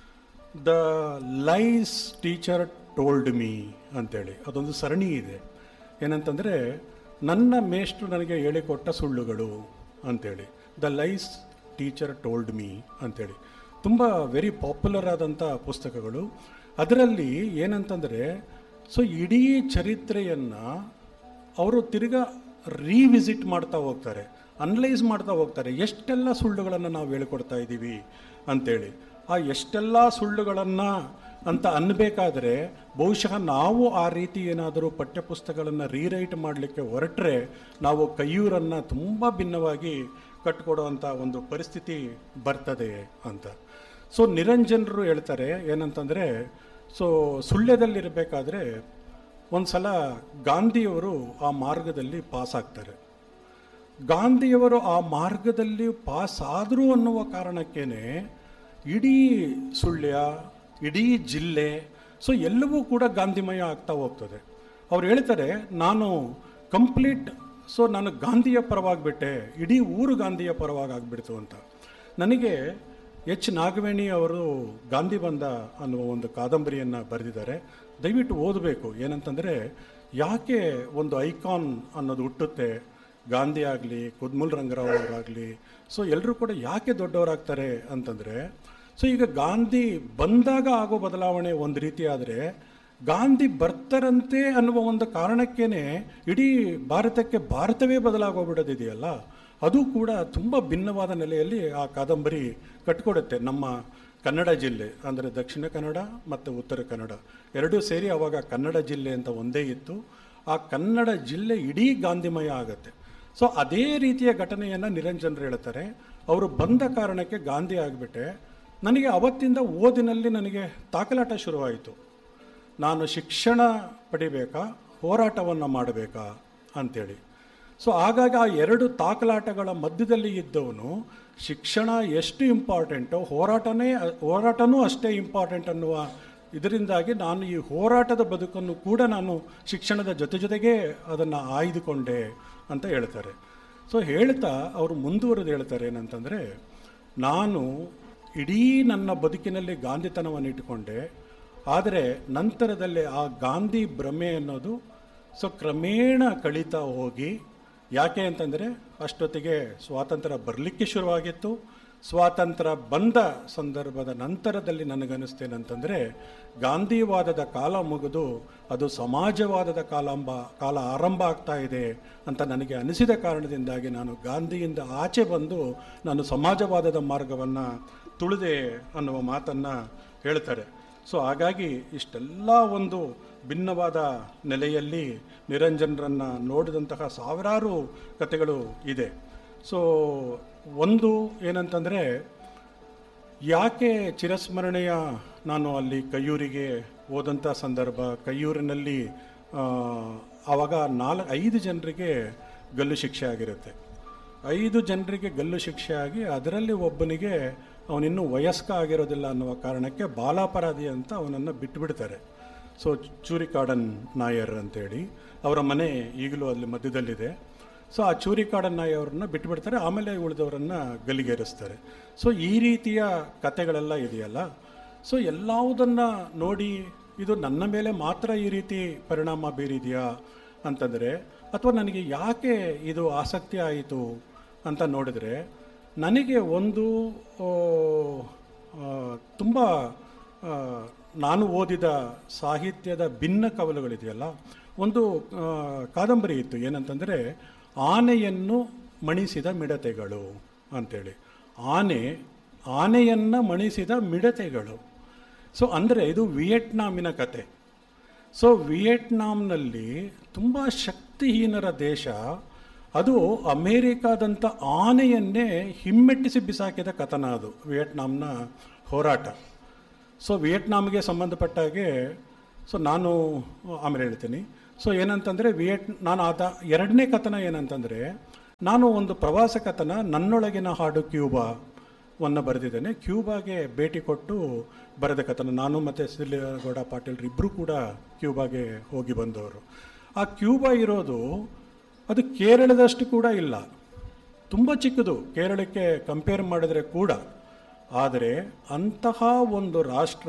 the lies teacher told me ಅಂತೇಳಿ. ಅದೊಂದು ಸರಣಿ ಇದೆ. ಏನಂತಂದರೆ, ನನ್ನ ಮೇಷ್ಟ್ರು ನನಗೆ ಹೇಳಿಕೊಟ್ಟ ಸುಳ್ಳುಗಳು ಅಂತೇಳಿ, the lies teacher told me ಅಂತೇಳಿ. ತುಂಬ ವೆರಿ ಪಾಪ್ಯುಲರ್ ಆದಂಥ ಪುಸ್ತಕಗಳು. ಅದರಲ್ಲಿ ಏನಂತಂದರೆ, ಸೊ ಇಡೀ ಚರಿತ್ರೆಯನ್ನು ಅವರು ತಿರ್ಗಾ ರೀವಿಸಿಟ್ ಮಾಡ್ತಾ ಹೋಗ್ತಾರೆ, ಅನಲೈಸ್ ಮಾಡ್ತಾ ಹೋಗ್ತಾರೆ. ಎಷ್ಟೆಲ್ಲ ಸುಳ್ಳುಗಳನ್ನು ನಾವು ಹೇಳಿಕೊಡ್ತಾ ಇದ್ದೀವಿ ಅಂತೇಳಿ. ಆ ಎಷ್ಟೆಲ್ಲ ಸುಳ್ಳುಗಳನ್ನು ಅಂತ ಅನ್ನಬೇಕಾದ್ರೆ ಬಹುಶಃ ನಾವು ಆ ರೀತಿ ಏನಾದರೂ ಪಠ್ಯಪುಸ್ತಕಗಳನ್ನು ರೀರೈಟ್ ಮಾಡಲಿಕ್ಕೆ ಹೊರಟ್ರೆ ನಾವು ಕೈಯೂರನ್ನು ತುಂಬ ಭಿನ್ನವಾಗಿ ಕಟ್ಟಿಕೊಡುವಂಥ ಒಂದು ಪರಿಸ್ಥಿತಿ ಬರ್ತದೆ ಅಂತ. ಸೊ ನಿರಂಜನರು ಹೇಳ್ತಾರೆ ಏನಂತಂದರೆ, ಸೊ ಸುಳ್ಯದಲ್ಲಿರಬೇಕಾದ್ರೆ ಒಂದು ಸಲ ಗಾಂಧಿಯವರು ಆ ಮಾರ್ಗದಲ್ಲಿ ಪಾಸ್ ಆಗ್ತಾರೆ. ಗಾಂಧಿಯವರು ಆ ಮಾರ್ಗದಲ್ಲಿ ಪಾಸ್ ಆದರು ಅನ್ನುವ ಕಾರಣಕ್ಕೇ ಇಡೀ ಸುಳ್ಯ, ಇಡೀ ಜಿಲ್ಲೆ, ಸೊ ಎಲ್ಲವೂ ಕೂಡ ಗಾಂಧಿಮಯ ಆಗ್ತಾ ಹೋಗ್ತದೆ. ಅವ್ರು ಹೇಳ್ತಾರೆ, ನಾನು ಕಂಪ್ಲೀಟ್ ಸೊ ನಾನು ಗಾಂಧಿಯ ಪರವಾಗಿಬಿಟ್ಟೆ, ಇಡೀ ಊರು ಗಾಂಧಿಯ ಪರವಾಗಿ ಆಗಿಬಿಡ್ತು ಅಂತ. ನನಗೆ ಎಚ್ ನಾಗವೇಣಿ ಅವರು ಗಾಂಧಿ ಬಂದ ಅನ್ನುವ ಒಂದು ಕಾದಂಬರಿಯನ್ನು ಬರೆದಿದ್ದಾರೆ, ದಯವಿಟ್ಟು ಓದಬೇಕು. ಏನಂತಂದರೆ, ಯಾಕೆ ಒಂದು ಐಕಾನ್ ಅನ್ನೋದು ಹುಟ್ಟುತ್ತೆ, ಗಾಂಧಿ ಆಗಲಿ, ಕುದ್ಮುಲ್ ರಂಗರಾವ್ ಅವರಾಗಲಿ, ಸೊ ಎಲ್ಲರೂ ಕೂಡ ಯಾಕೆ ದೊಡ್ಡವರಾಗ್ತಾರೆ ಅಂತಂದರೆ, ಸೊ ಈಗ ಗಾಂಧಿ ಬಂದಾಗ ಆಗೋ ಬದಲಾವಣೆ ಒಂದು ರೀತಿ ಆದರೆ, ಗಾಂಧಿ ಬರ್ತಾರಂತೆ ಅನ್ನುವ ಒಂದು ಕಾರಣಕ್ಕೇ ಇಡೀ ಭಾರತಕ್ಕೆ ಭಾರತವೇ ಬದಲಾಗೋಗ್ಬಿಡೋದಿದೆಯಲ್ಲ, ಅದು ಕೂಡ ತುಂಬ ಭಿನ್ನವಾದ ನೆಲೆಯಲ್ಲಿ ಆ ಕಾದಂಬರಿ ಕಟ್ಕೊಡುತ್ತೆ. ನಮ್ಮ ಕನ್ನಡ ಜಿಲ್ಲೆ ಅಂದರೆ ದಕ್ಷಿಣ ಕನ್ನಡ ಮತ್ತು ಉತ್ತರ ಕನ್ನಡ ಎರಡೂ ಸೇರಿ ಆವಾಗ ಕನ್ನಡ ಜಿಲ್ಲೆ ಅಂತ ಒಂದೇ ಇತ್ತು. ಆ ಕನ್ನಡ ಜಿಲ್ಲೆ ಇಡೀ ಗಾಂಧಿಮಯ ಆಗುತ್ತೆ. ಸೊ ಅದೇ ರೀತಿಯ ಘಟನೆಯನ್ನು ನಿರಂಜನರು ಹೇಳ್ತಾರೆ. ಅವರು ಬಂದ ಕಾರಣಕ್ಕೆ ಗಾಂಧಿ ಆಗಿಬಿಟ್ಟೆ. ನನಗೆ ಅವತ್ತಿಂದ ಓದಿನಲ್ಲಿ ನನಗೆ ತಾಕಲಾಟ ಶುರುವಾಯಿತು. ನಾನು ಶಿಕ್ಷಣ ಪಡಿಬೇಕಾ, ಹೋರಾಟವನ್ನು ಮಾಡಬೇಕಾ ಅಂಥೇಳಿ. ಸೊ ಹಾಗಾಗಿ ಆ ಎರಡು ತಾಕಲಾಟಗಳ ಮಧ್ಯದಲ್ಲಿ ಇದ್ದವನು ಶಿಕ್ಷಣ ಎಷ್ಟು ಇಂಪಾರ್ಟೆಂಟೋ ಹೋರಾಟನೇ ಹೋರಾಟನೂ ಅಷ್ಟೇ ಇಂಪಾರ್ಟೆಂಟ್ ಅನ್ನುವ ಇದರಿಂದಾಗಿ ನಾನು ಈ ಹೋರಾಟದ ಬದುಕನ್ನು ಕೂಡ ನಾನು ಶಿಕ್ಷಣದ ಜೊತೆ ಜೊತೆಗೇ ಅದನ್ನು ಆಯ್ದುಕೊಂಡೆ ಅಂತ ಹೇಳ್ತಾರೆ. ಸೊ ಹೇಳ್ತಾ ಅವರು ಮುಂದುವರೆದು ಹೇಳ್ತಾರೆ ಏನಂತಂದರೆ, ನಾನು ಇಡೀ ನನ್ನ ಬದುಕಿನಲ್ಲಿ ಗಾಂಧಿತನವನ್ನು ಇಟ್ಟುಕೊಂಡೆ, ಆದರೆ ನಂತರದಲ್ಲಿ ಆ ಗಾಂಧಿ ಭ್ರಮೆ ಅನ್ನೋದು ಸೊ ಕ್ರಮೇಣ ಕಳೀತಾ ಹೋಗಿ, ಯಾಕೆ ಅಂತಂದರೆ ಅಷ್ಟೊತ್ತಿಗೆ ಸ್ವಾತಂತ್ರ್ಯ ಬರಲಿಕ್ಕೆ ಶುರುವಾಗಿತ್ತು. ಸ್ವಾತಂತ್ರ್ಯ ಬಂದ ಸಂದರ್ಭದ ನಂತರದಲ್ಲಿ ನನಗನ್ನಿಸ್ತೇನೆಂತಂದರೆ, ಗಾಂಧಿವಾದದ ಕಾಲ ಮುಗಿದು ಅದು ಸಮಾಜವಾದದ ಕಾಲಾಂಬ ಕಾಲ ಆರಂಭ ಆಗ್ತಾ ಇದೆ ಅಂತ ನನಗೆ ಅನಿಸಿದ ಕಾರಣದಿಂದಾಗಿ ನಾನು ಗಾಂಧಿಯಿಂದ ಆಚೆ ಬಂದು ನಾನು ಸಮಾಜವಾದದ ಮಾರ್ಗವನ್ನು ತುಳಿದೆ ಅನ್ನುವ ಮಾತನ್ನು ಹೇಳ್ತಾರೆ. ಸೊ ಹಾಗಾಗಿ ಇಷ್ಟೆಲ್ಲ ಒಂದು ಭಿನ್ನವಾದ ನೆಲೆಯಲ್ಲಿ ನಿರಂಜನರನ್ನು ನೋಡಿದಂತಹ ಸಾವಿರಾರು ಕಥೆಗಳು ಇದೆ. ಸೊ ಒಂದು ಏನಂತಂದರೆ, ಯಾಕೆ ಚಿರಸ್ಮರಣೆಯ ನಾನು ಅಲ್ಲಿ ಕೈಯೂರಿಗೆ ಹೋದಂಥ ಸಂದರ್ಭ, ಕೈಯೂರಿನಲ್ಲಿ ಆವಾಗ ನಾಲ್ಕು ಐದು ಜನರಿಗೆ ಗಲ್ಲು ಶಿಕ್ಷೆ ಆಗಿರುತ್ತೆ. ಐದು ಜನರಿಗೆ ಗಲ್ಲು ಶಿಕ್ಷೆ ಆಗಿ ಅದರಲ್ಲಿ ಒಬ್ಬನಿಗೆ ಅವನಿನ್ನೂ ವಯಸ್ಕ ಆಗಿರೋದಿಲ್ಲ ಅನ್ನುವ ಕಾರಣಕ್ಕೆ ಬಾಲಾಪರಾಧಿ ಅಂತ ಅವನನ್ನು ಬಿಟ್ಟುಬಿಡ್ತಾರೆ. ಸೊ ಚೂರಿಕಾಡನ್ ನಾಯರ್ ಅಂತೇಳಿ ಅವರ ಮನೆ ಈಗಲೂ ಅಲ್ಲಿ ಮಧ್ಯದಲ್ಲಿದೆ. ಸೊ ಆ ಚೂರಿಕಾಡನ್ ನಾಯರ್ ಅವ್ರನ್ನ ಬಿಟ್ಟುಬಿಡ್ತಾರೆ, ಆಮೇಲೆ ಉಳಿದವರನ್ನು ಗಲ್ಲಿಗೇರಿಸ್ತಾರೆ. ಸೊ ಈ ರೀತಿಯ ಕಥೆಗಳೆಲ್ಲ ಇದೆಯಲ್ಲ, ಸೊ ಎಲ್ಲವುದನ್ನು ನೋಡಿ ಇದು ನನ್ನ ಮೇಲೆ ಮಾತ್ರ ಈ ರೀತಿ ಪರಿಣಾಮ ಬೀರಿದೆಯಾ ಅಂತಂದರೆ, ಅಥವಾ ನನಗೆ ಯಾಕೆ ಇದು ಆಸಕ್ತಿ ಆಯಿತು ಅಂತ ನೋಡಿದರೆ, ನನಗೆ ಒಂದು ತುಂಬ ನಾನು ಓದಿದ ಸಾಹಿತ್ಯದ ಭಿನ್ನ ಕವಲುಗಳಿದೆಯಲ್ಲ, ಒಂದು ಕಾದಂಬರಿ ಇತ್ತು ಏನಂತಂದರೆ ಆನೆಯನ್ನು ಮಣಿಸಿದ ಮಿಡತೆಗಳು ಅಂಥೇಳಿ. ಆನೆ ಆನೆಯನ್ನು ಮಣಿಸಿದ ಮಿಡತೆಗಳು. ಸೊ ಅಂದರೆ ಇದು ವಿಯೆಟ್ನಾಮಿನ ಕತೆ. ಸೊ ವಿಯೆಟ್ನಾಂನಲ್ಲಿ ತುಂಬ ಶಕ್ತಿಹೀನರ ದೇಶ, ಅದು ಅಮೇರಿಕಾದಂಥ ಆನೆಯನ್ನೇ ಹಿಮ್ಮೆಟ್ಟಿಸಿ ಬಿಸಾಕಿದ ಕಥನ ಅದು ವಿಯೆಟ್ನಾಂನ ಹೋರಾಟ. ಸೊ ವಿಯೆಟ್ನಾಮ್ಗೆ ಸಂಬಂಧಪಟ್ಟಾಗೆ ಸೊ ನಾನು ಆಮೇಲೆ ಹೇಳ್ತೀನಿ. ಸೊ ಏನಂತಂದರೆ ವಿಯೆಟ್ ನಾನು ಆದ ಎರಡನೇ ಕಥನ ಏನಂತಂದರೆ, ನಾನು ಒಂದು ಪ್ರವಾಸ ಕಥನ ನನ್ನೊಳಗಿನ ಹಾಡು ಕ್ಯೂಬಾವನ್ನು ಬರೆದಿದ್ದೇನೆ. ಕ್ಯೂಬಾಗೆ ಭೇಟಿ ಕೊಟ್ಟು ಬರೆದ ಕಥನ. ನಾನು ಮತ್ತು ಸಿದ್ದಲಿಂಗೇಗೌಡ ಪಾಟೀಲ್ರು ಇಬ್ಬರು ಕೂಡ ಕ್ಯೂಬಾಗೆ ಹೋಗಿ ಬಂದವರು. ಆ ಕ್ಯೂಬಾ ಇರೋದು ಅದು ಕೇರಳದಷ್ಟು ಕೂಡ ಇಲ್ಲ, ತುಂಬ ಚಿಕ್ಕದು ಕೇರಳಕ್ಕೆ ಕಂಪೇರ್ ಮಾಡಿದರೆ ಕೂಡ. ಆದರೆ ಅಂತಹ ಒಂದು ರಾಷ್ಟ್ರ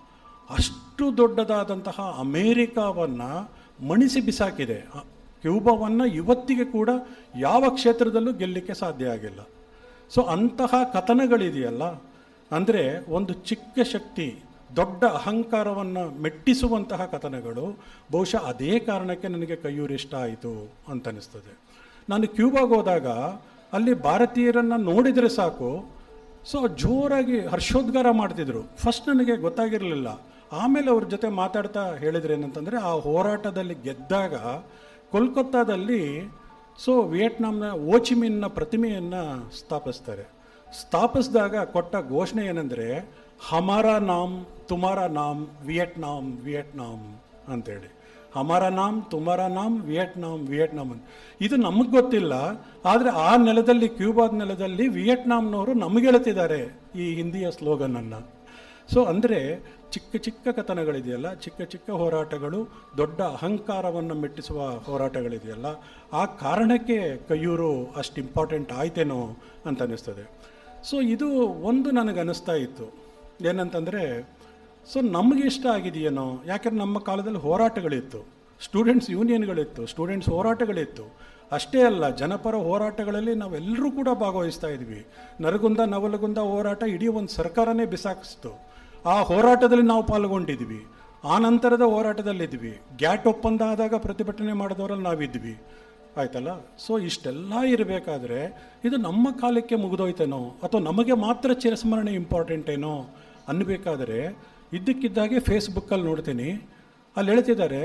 ಅಷ್ಟು ದೊಡ್ಡದಾದಂತಹ ಅಮೇರಿಕಾವನ್ನು ಮಣಿಸಿ ಬಿಸಾಕಿದೆ. ಕ್ಯೂಬಾವನ್ನು ಇವತ್ತಿಗೆ ಕೂಡ ಯಾವ ಕ್ಷೇತ್ರದಲ್ಲೂ ಗೆಲ್ಲಲಿಕ್ಕೆ ಸಾಧ್ಯ ಆಗಿಲ್ಲ. ಸೊ ಅಂತಹ ಕಥನಗಳಿದೆಯಲ್ಲ, ಅಂದರೆ ಒಂದು ಚಿಕ್ಕ ಶಕ್ತಿ ದೊಡ್ಡ ಅಹಂಕಾರವನ್ನು ಮೆಟ್ಟಿಸುವಂತಹ ಕಥನಗಳು, ಬಹುಶಃ ಅದೇ ಕಾರಣಕ್ಕೆ ನನಗೆ ಕೈಯೂರು ಇಷ್ಟ ಆಯಿತು ಅಂತ ಅನಿಸ್ತದೆ. ನಾನು ಕ್ಯೂಬಾಗೆ ಹೋದಾಗ ಅಲ್ಲಿ ಭಾರತೀಯರನ್ನು ನೋಡಿದರೆ ಸಾಕು, ಸೊ ಜೋರಾಗಿ ಹರ್ಷೋದ್ಗಾರ ಮಾಡ್ತಿದ್ರು. ಫಸ್ಟ್ ನನಗೆ ಗೊತ್ತಾಗಿರಲಿಲ್ಲ, ಆಮೇಲೆ ಅವ್ರ ಜೊತೆ ಮಾತಾಡ್ತಾ ಹೇಳಿದ್ರು ಏನಂತಂದರೆ, ಆ ಹೋರಾಟದಲ್ಲಿ ಗೆದ್ದಾಗ ಕೋಲ್ಕತ್ತಾದಲ್ಲಿ ಸೊ ವಿಯೆಟ್ನಾಂನ ಓಚಿಮಿನ್ನ ಪ್ರತಿಮೆಯನ್ನು ಸ್ಥಾಪಿಸ್ತಾರೆ. ಸ್ಥಾಪಿಸಿದಾಗ ಕೊಟ್ಟ ಘೋಷಣೆ ಏನಂದರೆ, ಹಮಾರಾ ನಾಮ್ ತುಮಾರಾ ನಾಮ್ ವಿಯೆಟ್ನಾಂ ವಿಯೆಟ್ನಾಂ ಅಂತೇಳಿ. ಹಮಾರಾ ನಾಮ್ ತುಮಾರಾ ನಾಮ್ ವಿಯೆಟ್ನಾಂ ವಿಯೆಟ್ನಾಂ ಅಂತ. ಇದು ನಮಗೆ ಗೊತ್ತಿಲ್ಲ, ಆದರೆ ಆ ನೆಲದಲ್ಲಿ ಕ್ಯೂಬಾದ ನೆಲದಲ್ಲಿ ವಿಯೆಟ್ನಾಂನವರು ನಮಗೆ ಹೇಳ್ತಿದ್ದಾರೆ ಈ ಹಿಂದಿಯ ಸ್ಲೋಗನನ್ನು. ಸೊ ಅಂದರೆ ಚಿಕ್ಕ ಚಿಕ್ಕ ಕಥನಗಳಿದೆಯಲ್ಲ, ಚಿಕ್ಕ ಚಿಕ್ಕ ಹೋರಾಟಗಳು, ದೊಡ್ಡ ಅಹಂಕಾರವನ್ನು ಮೆಟ್ಟಿಸುವ ಹೋರಾಟಗಳಿದೆಯಲ್ಲ, ಆ ಕಾರಣಕ್ಕೆ ಕೈಯೂರು ಅಷ್ಟು ಇಂಪಾರ್ಟೆಂಟ್ ಆಯ್ತೇನೋ ಅಂತ ಅನ್ನಿಸ್ತದೆ. ಸೊ ಇದು ಒಂದು ನನಗನ್ನಿಸ್ತಾ ಇತ್ತು ಏನಂತಂದರೆ, ಸೊ ನಮಗೆ ಇಷ್ಟ ಆಗಿದೆಯೇನೋ, ಯಾಕಂದ್ರೆ ನಮ್ಮ ಕಾಲದಲ್ಲಿ ಹೋರಾಟಗಳಿತ್ತು. Students ಯೂನಿಯನ್ಗಳಿತ್ತು, students ಹೋರಾಟಗಳಿತ್ತು. ಅಷ್ಟೇ ಅಲ್ಲ, ಜನಪರ ಹೋರಾಟಗಳಲ್ಲಿ ನಾವೆಲ್ಲರೂ ಕೂಡ ಭಾಗವಹಿಸ್ತಾ ಇದ್ವಿ. ನರಗುಂದ ನವಲಗುಂದ ಹೋರಾಟ ಇಡೀ ಒಂದು ಸರ್ಕಾರನೇ ಬಿಸಾಕಿಸ್ತು. ಆ ಹೋರಾಟದಲ್ಲಿ ನಾವು ಪಾಲ್ಗೊಂಡಿದ್ವಿ. ಆ ನಂತರದ ಹೋರಾಟದಲ್ಲಿದ್ವಿ. ಗ್ಯಾಟ್ ಒಪ್ಪಂದ ಆದಾಗ ಪ್ರತಿಭಟನೆ ಮಾಡಿದವರಲ್ಲಿ ನಾವಿದ್ವಿ, ಆಯ್ತಲ್ಲ. ಸೊ ಇಷ್ಟೆಲ್ಲ ಇರಬೇಕಾದ್ರೆ ಇದು ನಮ್ಮ ಕಾಲಕ್ಕೆ ಮುಗಿದೋಯ್ತೇನೋ ಅಥವಾ ನಮಗೆ ಮಾತ್ರ ಚಿರಸ್ಮರಣೆ ಇಂಪಾರ್ಟೆಂಟ್ ಏನೋ ಅನ್ನಬೇಕಾದ್ರೆ, ಇದ್ದಕ್ಕಿದ್ದಾಗೆ ಫೇಸ್ಬುಕ್ಕಲ್ಲಿ ನೋಡ್ತೀನಿ, ಅಲ್ಲಿ ಹೇಳ್ತಿದ್ದಾರೆ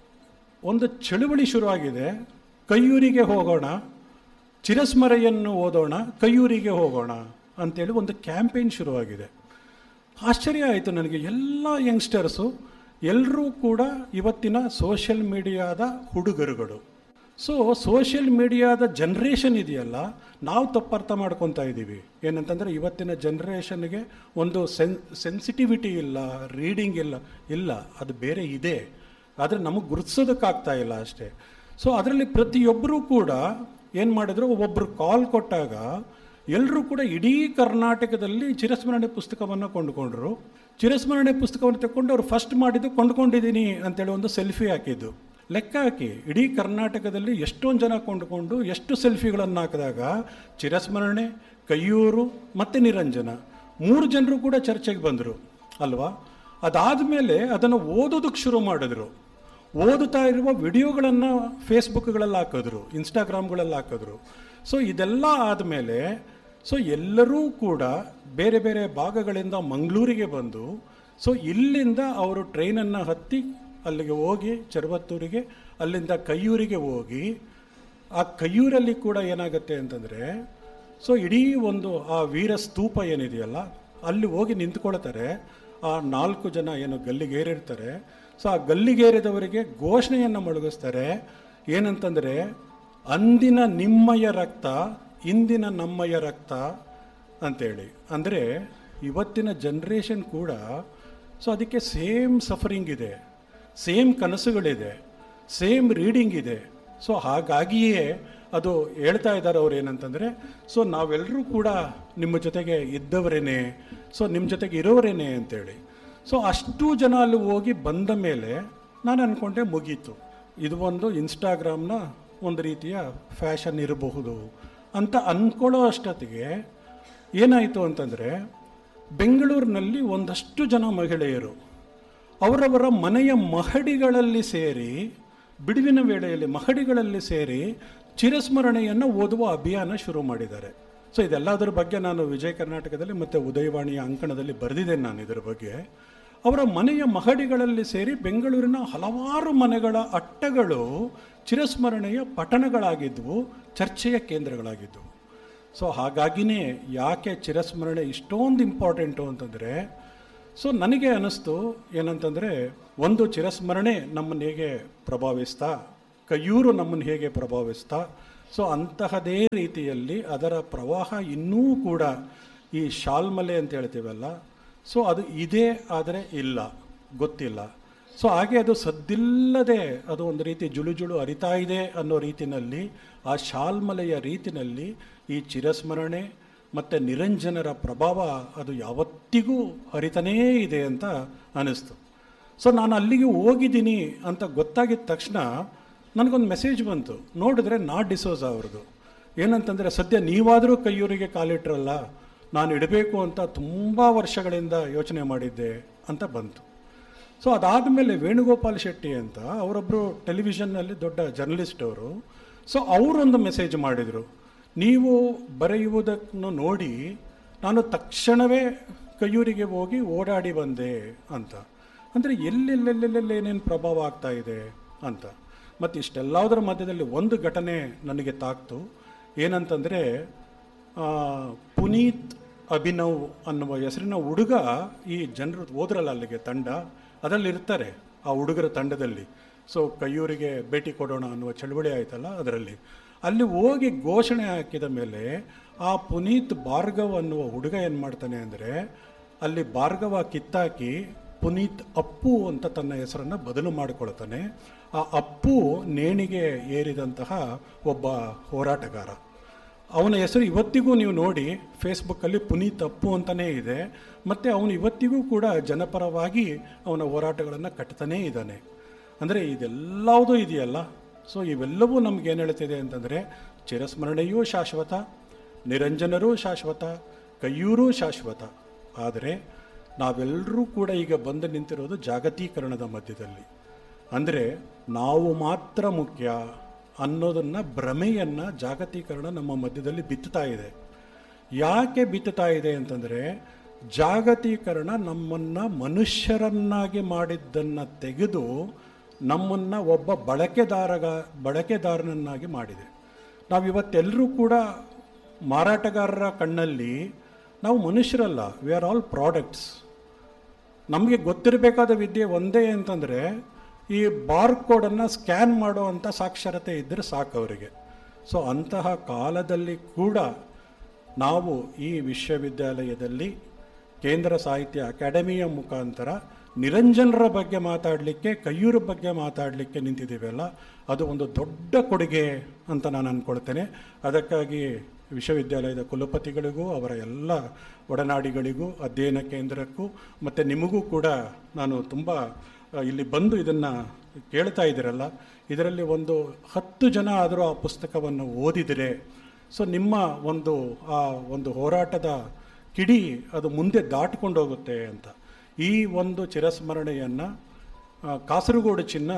ಒಂದು ಚಳುವಳಿ ಶುರುವಾಗಿದೆ, ಕೈಯೂರಿಗೆ ಹೋಗೋಣ, ಚಿರಸ್ಮರೆಯನ್ನು ಓದೋಣ, ಕೈಯೂರಿಗೆ ಹೋಗೋಣ ಅಂತೇಳಿ ಒಂದು ಕ್ಯಾಂಪೇನ್ ಶುರುವಾಗಿದೆ. ಆಶ್ಚರ್ಯ ಆಯಿತು ನನಗೆ. ಎಲ್ಲ ಯಂಗ್ಸ್ಟರ್ಸು ಎಲ್ಲರೂ ಕೂಡ ಇವತ್ತಿನ ಸೋಷಿಯಲ್ ಮೀಡಿಯಾದ ಹುಡುಗರುಗಳು. ಸೊ ಸೋಷಿಯಲ್ ಮೀಡಿಯಾದ ಜನ್ರೇಷನ್ ಇದೆಯಲ್ಲ, ನಾವು ತಪ್ಪರ್ಥ ಮಾಡ್ಕೊತಾ ಇದ್ದೀವಿ. ಏನಂತಂದರೆ ಇವತ್ತಿನ ಜನ್ರೇಷನ್ಗೆ ಒಂದು ಸೆನ್ ಸೆನ್ಸಿಟಿವಿಟಿ ಇಲ್ಲ, ರೀಡಿಂಗ್ ಇಲ್ಲ ಇಲ್ಲ ಅದು ಬೇರೆ ಇದೆ, ಆದರೆ ನಮಗೆ ಗುರುತಿಸೋದಕ್ಕಾಗ್ತಾ ಇಲ್ಲ ಅಷ್ಟೇ. ಸೊ ಅದರಲ್ಲಿ ಪ್ರತಿಯೊಬ್ಬರೂ ಕೂಡ ಏನು ಮಾಡಿದ್ರು, ಒಬ್ಬರು ಕಾಲ್ ಕೊಟ್ಟಾಗ ಎಲ್ಲರೂ ಕೂಡ ಇಡೀ ಕರ್ನಾಟಕದಲ್ಲಿ ಚಿರಸ್ಮರಣೆ ಪುಸ್ತಕವನ್ನು ಕೊಂಡುಕೊಂಡ್ರು. ಚಿರಸ್ಮರಣೆ ಪುಸ್ತಕವನ್ನು ತಗೊಂಡು ಅವ್ರು ಫಸ್ಟ್ ಮಾಡಿದ್ದು ಕೊಂಡ್ಕೊಂಡಿದ್ದೀನಿ ಅಂತೇಳಿ ಒಂದು ಸೆಲ್ಫಿ ಹಾಕಿದ್ದು. ಲೆಕ್ಕ ಹಾಕಿ ಇಡೀ ಕರ್ನಾಟಕದಲ್ಲಿ ಎಷ್ಟೊಂದು ಜನ ಕೊಂಡುಕೊಂಡು ಎಷ್ಟು ಸೆಲ್ಫಿಗಳನ್ನು ಹಾಕಿದಾಗ ಚಿರಸ್ಮರಣೆ, ಕೈಯೂರು ಮತ್ತು ನಿರಂಜನ ಮೂರು ಜನರು ಕೂಡ ಚರ್ಚೆಗೆ ಬಂದರು ಅಲ್ವಾ. ಅದಾದಮೇಲೆ ಅದನ್ನು ಓದೋದಕ್ಕೆ ಶುರು ಮಾಡಿದ್ರು. ಓದುತ್ತಾ ಇರುವ ವಿಡಿಯೋಗಳನ್ನು ಫೇಸ್ಬುಕ್ಗಳಲ್ಲಿ ಹಾಕಿದ್ರು, ಇನ್ಸ್ಟಾಗ್ರಾಮ್ಗಳಲ್ಲಿ ಹಾಕಿದ್ರು. ಸೊ ಇದೆಲ್ಲ ಆದಮೇಲೆ ಸೊ ಎಲ್ಲರೂ ಕೂಡ ಬೇರೆ ಬೇರೆ ಭಾಗಗಳಿಂದ ಮಂಗಳೂರಿಗೆ ಬಂದು, ಸೊ ಇಲ್ಲಿಂದ ಅವರು ಟ್ರೈನನ್ನು ಹತ್ತಿ ಅಲ್ಲಿಗೆ ಹೋಗಿ ಚರವತ್ತೂರಿಗೆ, ಅಲ್ಲಿಂದ ಕೈಯೂರಿಗೆ ಹೋಗಿ, ಆ ಕೈಯೂರಲ್ಲಿ ಕೂಡ ಏನಾಗುತ್ತೆ ಅಂತಂದರೆ ಸೊ ಇಡೀ ಒಂದು ಆ ವೀರ ಸ್ತೂಪ ಏನಿದೆಯಲ್ಲ ಅಲ್ಲಿ ಹೋಗಿ ನಿಂತ್ಕೊಳ್ತಾರೆ. ಆ ನಾಲ್ಕು ಜನ ಏನು ಗಲ್ಲಿಗೇರಿರ್ತಾರೆ, ಸೊ ಆ ಗಲ್ಲಿಗೇರಿದವರಿಗೆ ಘೋಷಣೆಯನ್ನು ಮೊಳಗಿಸ್ತಾರೆ. ಏನಂತಂದರೆ, ಅಂದಿನ ನಿಮ್ಮಯ ರಕ್ತ, ಇಂದಿನ ನಮ್ಮಯ ರಕ್ತ ಅಂತೇಳಿ. ಅಂದರೆ ಇವತ್ತಿನ ಜನ್ರೇಷನ್ ಕೂಡ ಸೊ ಅದಕ್ಕೆ ಸೇಮ್ ಸಫರಿಂಗ್ ಇದೆ, ಸೇಮ್ ಕನಸುಗಳಿದೆ, ಸೇಮ್ ರೀಡಿಂಗ್ ಇದೆ. ಸೊ ಹಾಗಾಗಿಯೇ ಅದು ಹೇಳ್ತಾ ಇದ್ದಾರೆ ಅವ್ರು ಏನಂತಂದರೆ, ಸೊ ನಾವೆಲ್ಲರೂ ಕೂಡ ನಿಮ್ಮ ಜೊತೆಗೆ ಇದ್ದವರೇನೆ, ಸೊ ನಿಮ್ಮ ಜೊತೆಗೆ ಇರೋರೇನೆ ಅಂತೇಳಿ. ಸೊ ಅಷ್ಟು ಜನ ಅಲ್ಲಿ ಹೋಗಿ ಬಂದ ಮೇಲೆ ನಾನು ಅಂದ್ಕೊಂಡೆ ಮುಗೀತು, ಇದು ಒಂದು ಇನ್ಸ್ಟಾಗ್ರಾಮ್ನ ಒಂದು ರೀತಿಯ ಫ್ಯಾಷನ್ ಇರಬಹುದು ಅಂತ ಅಂದ್ಕೊಳ್ಳೋ ಅಷ್ಟೊತ್ತಿಗೆ ಏನಾಯಿತು ಅಂತಂದರೆ, ಬೆಂಗಳೂರಿನಲ್ಲಿ ಒಂದಷ್ಟು ಜನ ಮಹಿಳೆಯರು ಅವರವರ ಮನೆಯ ಮಹಡಿಗಳಲ್ಲಿ ಸೇರಿ, ಬಿಡುವಿನ ವೇಳೆಯಲ್ಲಿ ಮಹಡಿಗಳಲ್ಲಿ ಸೇರಿ ಚಿರಸ್ಮರಣೆಯನ್ನು ಓದುವ ಅಭಿಯಾನ ಶುರು ಮಾಡಿದ್ದಾರೆ. ಸೊ ಇದೆಲ್ಲದರ ಬಗ್ಗೆ ನಾನು ವಿಜಯ ಕರ್ನಾಟಕದಲ್ಲಿ ಮತ್ತು ಉದಯವಾಣಿಯ ಅಂಕಣದಲ್ಲಿ ಬರೆದಿದ್ದೇನೆ ನಾನು ಇದರ ಬಗ್ಗೆ. ಅವರ ಮನೆಯ ಮಹಡಿಗಳಲ್ಲಿ ಸೇರಿ ಬೆಂಗಳೂರಿನ ಹಲವಾರು ಮನೆಗಳ ಅಟ್ಟಗಳು ಚಿರಸ್ಮರಣೆಯ ಪಠಣಗಳಾಗಿದ್ದವು, ಚರ್ಚೆಯ ಕೇಂದ್ರಗಳಾಗಿದ್ದವು. ಸೊ ಹಾಗಾಗಿನೇ ಯಾಕೆ ಚಿರಸ್ಮರಣೆ ಇಷ್ಟೊಂದು ಇಂಪಾರ್ಟೆಂಟು ಅಂತಂದರೆ, ಸೊ ನನಗೆ ಅನ್ನಿಸ್ತು ಏನಂತಂದರೆ, ಒಂದು ಚಿರಸ್ಮರಣೆ ನಮ್ಮನ್ನು ಹೇಗೆ ಪ್ರಭಾವಿಸ್ತಾ, ಕೈಯೂರು ನಮ್ಮನ್ನು ಹೇಗೆ ಪ್ರಭಾವಿಸ್ತಾ, ಸೊ ಅಂತಹದೇ ರೀತಿಯಲ್ಲಿ ಅದರ ಪ್ರವಾಹ ಇನ್ನೂ ಕೂಡ ಈ ಶಾಲ್ಮಲೆ ಅಂತ ಹೇಳ್ತೀವಲ್ಲ, ಸೊ ಅದು ಇದೆ, ಆದರೆ ಇಲ್ಲ, ಗೊತ್ತಿಲ್ಲ. ಸೊ ಹಾಗೆ ಅದು ಸದ್ದಿಲ್ಲದೆ ಅದು ಒಂದು ರೀತಿ ಜುಳು ಜುಳು ಹರಿತಾ ಇದೆ ಅನ್ನೋ ರೀತಿಯಲ್ಲಿ, ಆ ಶಾಲ್ಮಲೆಯ ರೀತಿಯಲ್ಲಿ ಈ ಚಿರಸ್ಮರಣೆ ಮತ್ತು ನಿರಂಜನರ ಪ್ರಭಾವ ಅದು ಯಾವತ್ತಿಗೂ ಹರಿತಾನೇ ಇದೆ ಅಂತ ಅನ್ನಿಸ್ತು. ಸೊ ನಾನು ಅಲ್ಲಿಗೆ ಹೋಗಿದ್ದೀನಿ ಅಂತ ಗೊತ್ತಾಗಿದ್ದ ತಕ್ಷಣ ನನಗೊಂದು ಮೆಸೇಜ್ ಬಂತು. ನೋಡಿದ್ರೆ ನಾ ಡಿಸೋಜ ಅವ್ರದ್ದು. ಏನಂತಂದರೆ, ಸದ್ಯ ನೀವಾದರೂ ಕೈಯೂರಿಗೆ ಕಾಲಿಟ್ರಲ್ಲ, ನಾನು ಇಡಬೇಕು ಅಂತ ತುಂಬ ವರ್ಷಗಳಿಂದ ಯೋಚನೆ ಮಾಡಿದ್ದೆ ಅಂತ ಬಂತು. ಸೊ ಅದಾದಮೇಲೆ ವೇಣುಗೋಪಾಲ್ ಶೆಟ್ಟಿ ಅಂತ ಅವರೊಬ್ಬರು ಟೆಲಿವಿಷನ್ನಲ್ಲಿ ದೊಡ್ಡ ಜರ್ನಲಿಸ್ಟ್ ಅವರು. ಸೊ ಅವರೊಂದು ಮೆಸೇಜ್ ಮಾಡಿದರು, ನೀವು ಬರೆಯುವುದನ್ನು ನೋಡಿ ನಾನು ತಕ್ಷಣವೇ ಕೈಯೂರಿಗೆ ಹೋಗಿ ಓಡಾಡಿ ಬಂದೆ ಅಂತ. ಅಂದರೆ ಎಲ್ಲೆಲ್ಲೆಲ್ಲೆಲ್ಲೆಲ್ಲ ಏನೇನು ಪ್ರಭಾವ ಆಗ್ತಾ ಇದೆ ಅಂತ. ಮತ್ತು ಇಷ್ಟೆಲ್ಲದರ ಮಧ್ಯದಲ್ಲಿ ಒಂದು ಘಟನೆ ನನಗೆ ತಾಕ್ತು. ಏನಂತಂದರೆ, ಪುನೀತ್ ಅಭಿನವ್ ಅನ್ನುವ ಹೆಸರಿನ ಹುಡುಗ, ಈ ಜನರು ಹೋದ್ರಲ್ಲ ಅಲ್ಲಿಗೆ ತಂಡ, ಅದರಲ್ಲಿ ಇರ್ತಾರೆ ಆ ಹುಡುಗರ ತಂಡದಲ್ಲಿ. ಸೊ ಕೈಯೂರಿಗೆ ಭೇಟಿ ಕೊಡೋಣ ಅನ್ನುವ ಚಳವಳಿ ಆಯ್ತಲ್ಲ, ಅದರಲ್ಲಿ ಅಲ್ಲಿ ಹೋಗಿ ಘೋಷಣೆ ಹಾಕಿದ ಮೇಲೆ ಆ ಪುನೀತ್ ಭಾರ್ಗವ್ ಅನ್ನುವ ಹುಡುಗ ಏನು ಮಾಡ್ತಾನೆ ಅಂದರೆ, ಅಲ್ಲಿ ಭಾರ್ಗವ ಕಿತ್ತಾಕಿ ಪುನೀತ್ ಅಪ್ಪು ಅಂತ ತನ್ನ ಹೆಸರನ್ನು ಬದಲು ಮಾಡಿಕೊಳ್ತಾನೆ. ಆ ಅಪ್ಪು ನೇಣಿಗೆ ಏರಿದಂತಹ ಒಬ್ಬ ಹೋರಾಟಗಾರ. ಅವನ ಹೆಸರು ಇವತ್ತಿಗೂ ನೀವು ನೋಡಿ ಫೇಸ್ಬುಕ್ಕಲ್ಲಿ ಪುನೀತ್ ಅಪ್ಪು ಅಂತಲೇ ಇದೆ. ಮತ್ತು ಅವನು ಇವತ್ತಿಗೂ ಕೂಡ ಜನಪರವಾಗಿ ಅವನ ಹೋರಾಟಗಳನ್ನು ಕಟ್ತಾನೇ ಇದ್ದಾನೆ. ಅಂದರೆ ಇದೆಲ್ಲವುದೂ ಇದೆಯಲ್ಲ. ಸೊ ಇವೆಲ್ಲವೂ ನಮಗೇನು ಹೇಳ್ತಿದೆ ಅಂತಂದರೆ ಚಿರಸ್ಮರಣೆಯೂ ಶಾಶ್ವತ, ನಿರಂಜನರೂ ಶಾಶ್ವತ, ಕೈಯೂರೂ ಶಾಶ್ವತ. ಆದರೆ ನಾವೆಲ್ಲರೂ ಕೂಡ ಈಗ ಬಂದು ನಿಂತಿರೋದು ಜಾಗತೀಕರಣದ ಮಧ್ಯದಲ್ಲಿ. ಅಂದರೆ ನಾವು ಮಾತ್ರ ಮುಖ್ಯ ಅನ್ನೋದನ್ನು, ಭ್ರಮೆಯನ್ನು ಜಾಗತೀಕರಣ ನಮ್ಮ ಮಧ್ಯದಲ್ಲಿ ಬಿತ್ತುತ್ತಾ ಇದೆ. ಯಾಕೆ ಬಿತ್ತುತ್ತಾ ಇದೆ ಅಂತಂದರೆ, ಜಾಗತೀಕರಣ ನಮ್ಮನ್ನು ಮನುಷ್ಯರನ್ನಾಗಿ ಮಾಡಿದ್ದನ್ನು ತೆಗೆದು ನಮ್ಮನ್ನು ಒಬ್ಬ ಬಳಕೆದಾರಗ ಬಳಕೆದಾರನನ್ನಾಗಿ ಮಾಡಿದೆ. ನಾವಿವತ್ತೆಲ್ಲರೂ ಕೂಡ ಮಾರಾಟಗಾರರ ಕಣ್ಣಲ್ಲಿ ನಾವು ಮನುಷ್ಯರಲ್ಲ, ವಿ ಆರ್ ಆಲ್ ಪ್ರಾಡಕ್ಟ್ಸ್. ನಮಗೆ ಗೊತ್ತಿರಬೇಕಾದ ವಿದ್ಯೆ ಒಂದೇ ಅಂತಂದರೆ ಈ ಬಾರ್ ಕೋಡನ್ನು ಸ್ಕ್ಯಾನ್ ಮಾಡೋ ಅಂಥ ಸಾಕ್ಷರತೆ ಇದ್ದರೆ ಸಾಕು ಅವರಿಗೆ. ಸೊ ಅಂತಹ ಕಾಲದಲ್ಲಿ ಕೂಡ ನಾವು ಈ ವಿಶ್ವವಿದ್ಯಾಲಯದಲ್ಲಿ ಕೇಂದ್ರ ಸಾಹಿತ್ಯ ಅಕಾಡೆಮಿಯ ಮುಖಾಂತರ ನಿರಂಜನರ ಬಗ್ಗೆ ಮಾತಾಡಲಿಕ್ಕೆ, ಕೈಯೂರ ಬಗ್ಗೆ ಮಾತಾಡಲಿಕ್ಕೆ ನಿಂತಿದ್ದೀವಲ್ಲ, ಅದು ಒಂದು ದೊಡ್ಡ ಕೊಡುಗೆ ಅಂತ ನಾನು ಅಂದ್ಕೊಳ್ತೇನೆ. ಅದಕ್ಕಾಗಿ ವಿಶ್ವವಿದ್ಯಾಲಯದ ಕುಲಪತಿಗಳಿಗೂ, ಅವರ ಎಲ್ಲ ಒಡನಾಡಿಗಳಿಗೂ, ಅಧ್ಯಯನ ಕೇಂದ್ರಕ್ಕೂ ಮತ್ತು ನಿಮಗೂ ಕೂಡ ನಾನು ತುಂಬ ಇಲ್ಲಿ ಬಂದು ಇದನ್ನು ಕೇಳ್ತಾ ಇದ್ದೀರಲ್ಲ, ಇದರಲ್ಲಿ ಒಂದು ಹತ್ತು ಜನ ಆದರೂ ಆ ಪುಸ್ತಕವನ್ನು ಓದಿದರೆ ಸೊ ನಿಮ್ಮ ಒಂದು ಆ ಒಂದು ಹೋರಾಟದ ಕಿಡಿ ಅದು ಮುಂದೆ ದಾಟಿಕೊಂಡು ಹೋಗುತ್ತೆ ಅಂತ. ಈ ಒಂದು ಚಿರಸ್ಮರಣೆಯನ್ನು ಕಾಸರಗೋಡು ಚಿನ್ನ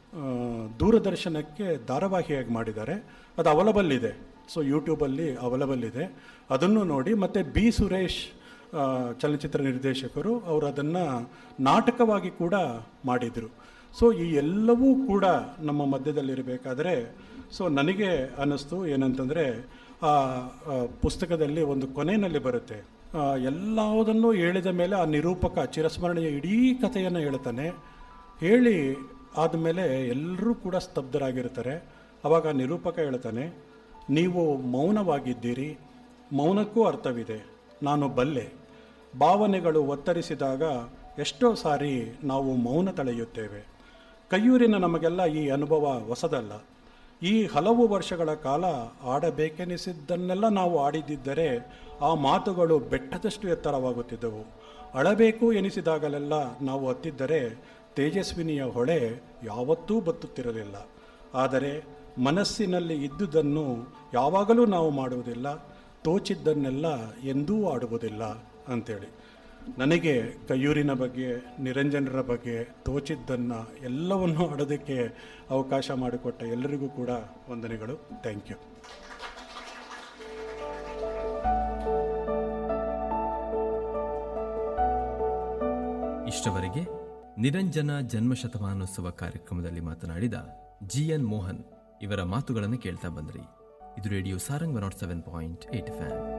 ದೂರದರ್ಶನಕ್ಕೆ ಧಾರಾವಾಹಿಯಾಗಿ ಮಾಡಿದ್ದಾರೆ. ಅದು ಅವೈಲಬಲ್ ಇದೆ, ಸೊ ಯೂಟ್ಯೂಬಲ್ಲಿ ಅವೈಲಬಲ್ ಇದೆ, ಅದನ್ನು ನೋಡಿ. ಮತ್ತು ಬಿ ಸುರೇಶ್ ಚಲನಚಿತ್ರ ನಿರ್ದೇಶಕರು ಅವರು ಅದನ್ನು ನಾಟಕವಾಗಿ ಕೂಡ ಮಾಡಿದರು. ಸೊ ಈ ಎಲ್ಲವೂ ಕೂಡ ನಮ್ಮ ಮಧ್ಯದಲ್ಲಿರಬೇಕಾದ್ರೆ ಸೊ ನನಗೆ ಅನ್ನಿಸ್ತು ಏನಂತಂದರೆ, ಆ ಪುಸ್ತಕದಲ್ಲಿ ಒಂದು ಕೊನೆಯಲ್ಲಿ ಬರುತ್ತೆ, ಎಲ್ಲವುದನ್ನು ಹೇಳಿದ ಮೇಲೆ ಆ ನಿರೂಪಕ ಚಿರಸ್ಮರಣೆಯ ಇಡೀ ಕಥೆಯನ್ನು ಹೇಳ್ತಾನೆ. ಹೇಳಿ ಆದಮೇಲೆ ಎಲ್ಲರೂ ಕೂಡ ಸ್ತಬ್ಧರಾಗಿರ್ತಾರೆ. ಆವಾಗ ನಿರೂಪಕ ಹೇಳ್ತಾನೆ, ನೀವು ಮೌನವಾಗಿದ್ದೀರಿ, ಮೌನಕ್ಕೂ ಅರ್ಥವಿದೆ, ನಾನು ಬಲ್ಲೆ. ಭಾವನೆಗಳು ಒತ್ತರಿಸಿದಾಗ ಎಷ್ಟೋ ಸಾರಿ ನಾವು ಮೌನ ತಳೆಯುತ್ತೇವೆ. ಕೈಯೂರಿನ ನಮಗೆಲ್ಲ ಈ ಅನುಭವ ಹೊಸದಲ್ಲ. ಈ ಹಲವು ವರ್ಷಗಳ ಕಾಲ ಆಡಬೇಕೆನಿಸಿದ್ದನ್ನೆಲ್ಲ ನಾವು ಆಡಿದ್ದರೆ ಆ ಮಾತುಗಳು ಬೆಟ್ಟದಷ್ಟು ಎತ್ತರವಾಗುತ್ತಿದ್ದವು. ಅಳಬೇಕು ಎನಿಸಿದಾಗಲೆಲ್ಲ ನಾವು ಹತ್ತಿದ್ದರೆ ತೇಜಸ್ವಿನಿಯ ಹೊಳೆ ಯಾವತ್ತೂ ಬತ್ತುತ್ತಿರಲಿಲ್ಲ. ಆದರೆ ಮನಸ್ಸಿನಲ್ಲಿ ಇದ್ದುದನ್ನು ಯಾವಾಗಲೂ ನಾವು ಮಾಡುವುದಿಲ್ಲ, ತೋಚಿದ್ದನ್ನೆಲ್ಲ ಎಂದೂ ಆಡುವುದಿಲ್ಲ ಅಂಥೇಳಿ. ನನಗೆ ಕೈಯೂರಿನ ಬಗ್ಗೆ, ನಿರಂಜನರ ಬಗ್ಗೆ ತೋಚಿದ್ದನ್ನು ಎಲ್ಲವನ್ನೂ ಆಡೋದಕ್ಕೆ ಅವಕಾಶ ಮಾಡಿಕೊಟ್ಟ ಎಲ್ಲರಿಗೂ ಕೂಡ ವಂದನೆಗಳು. Thank you. ಇಷ್ಟವರೆಗೆ ನಿರಂಜನ ಜನ್ಮಶತಮಾನೋತ್ಸವ ಕಾರ್ಯಕ್ರಮದಲ್ಲಿ ಮಾತನಾಡಿದ ಜಿ ಎನ್ ಮೋಹನ್ ಇವರ ಮಾತುಗಳನ್ನು ಕೇಳ್ತಾ ಬಂದ್ರಿ. ಇದು radio Sarang one not seven point eight F M.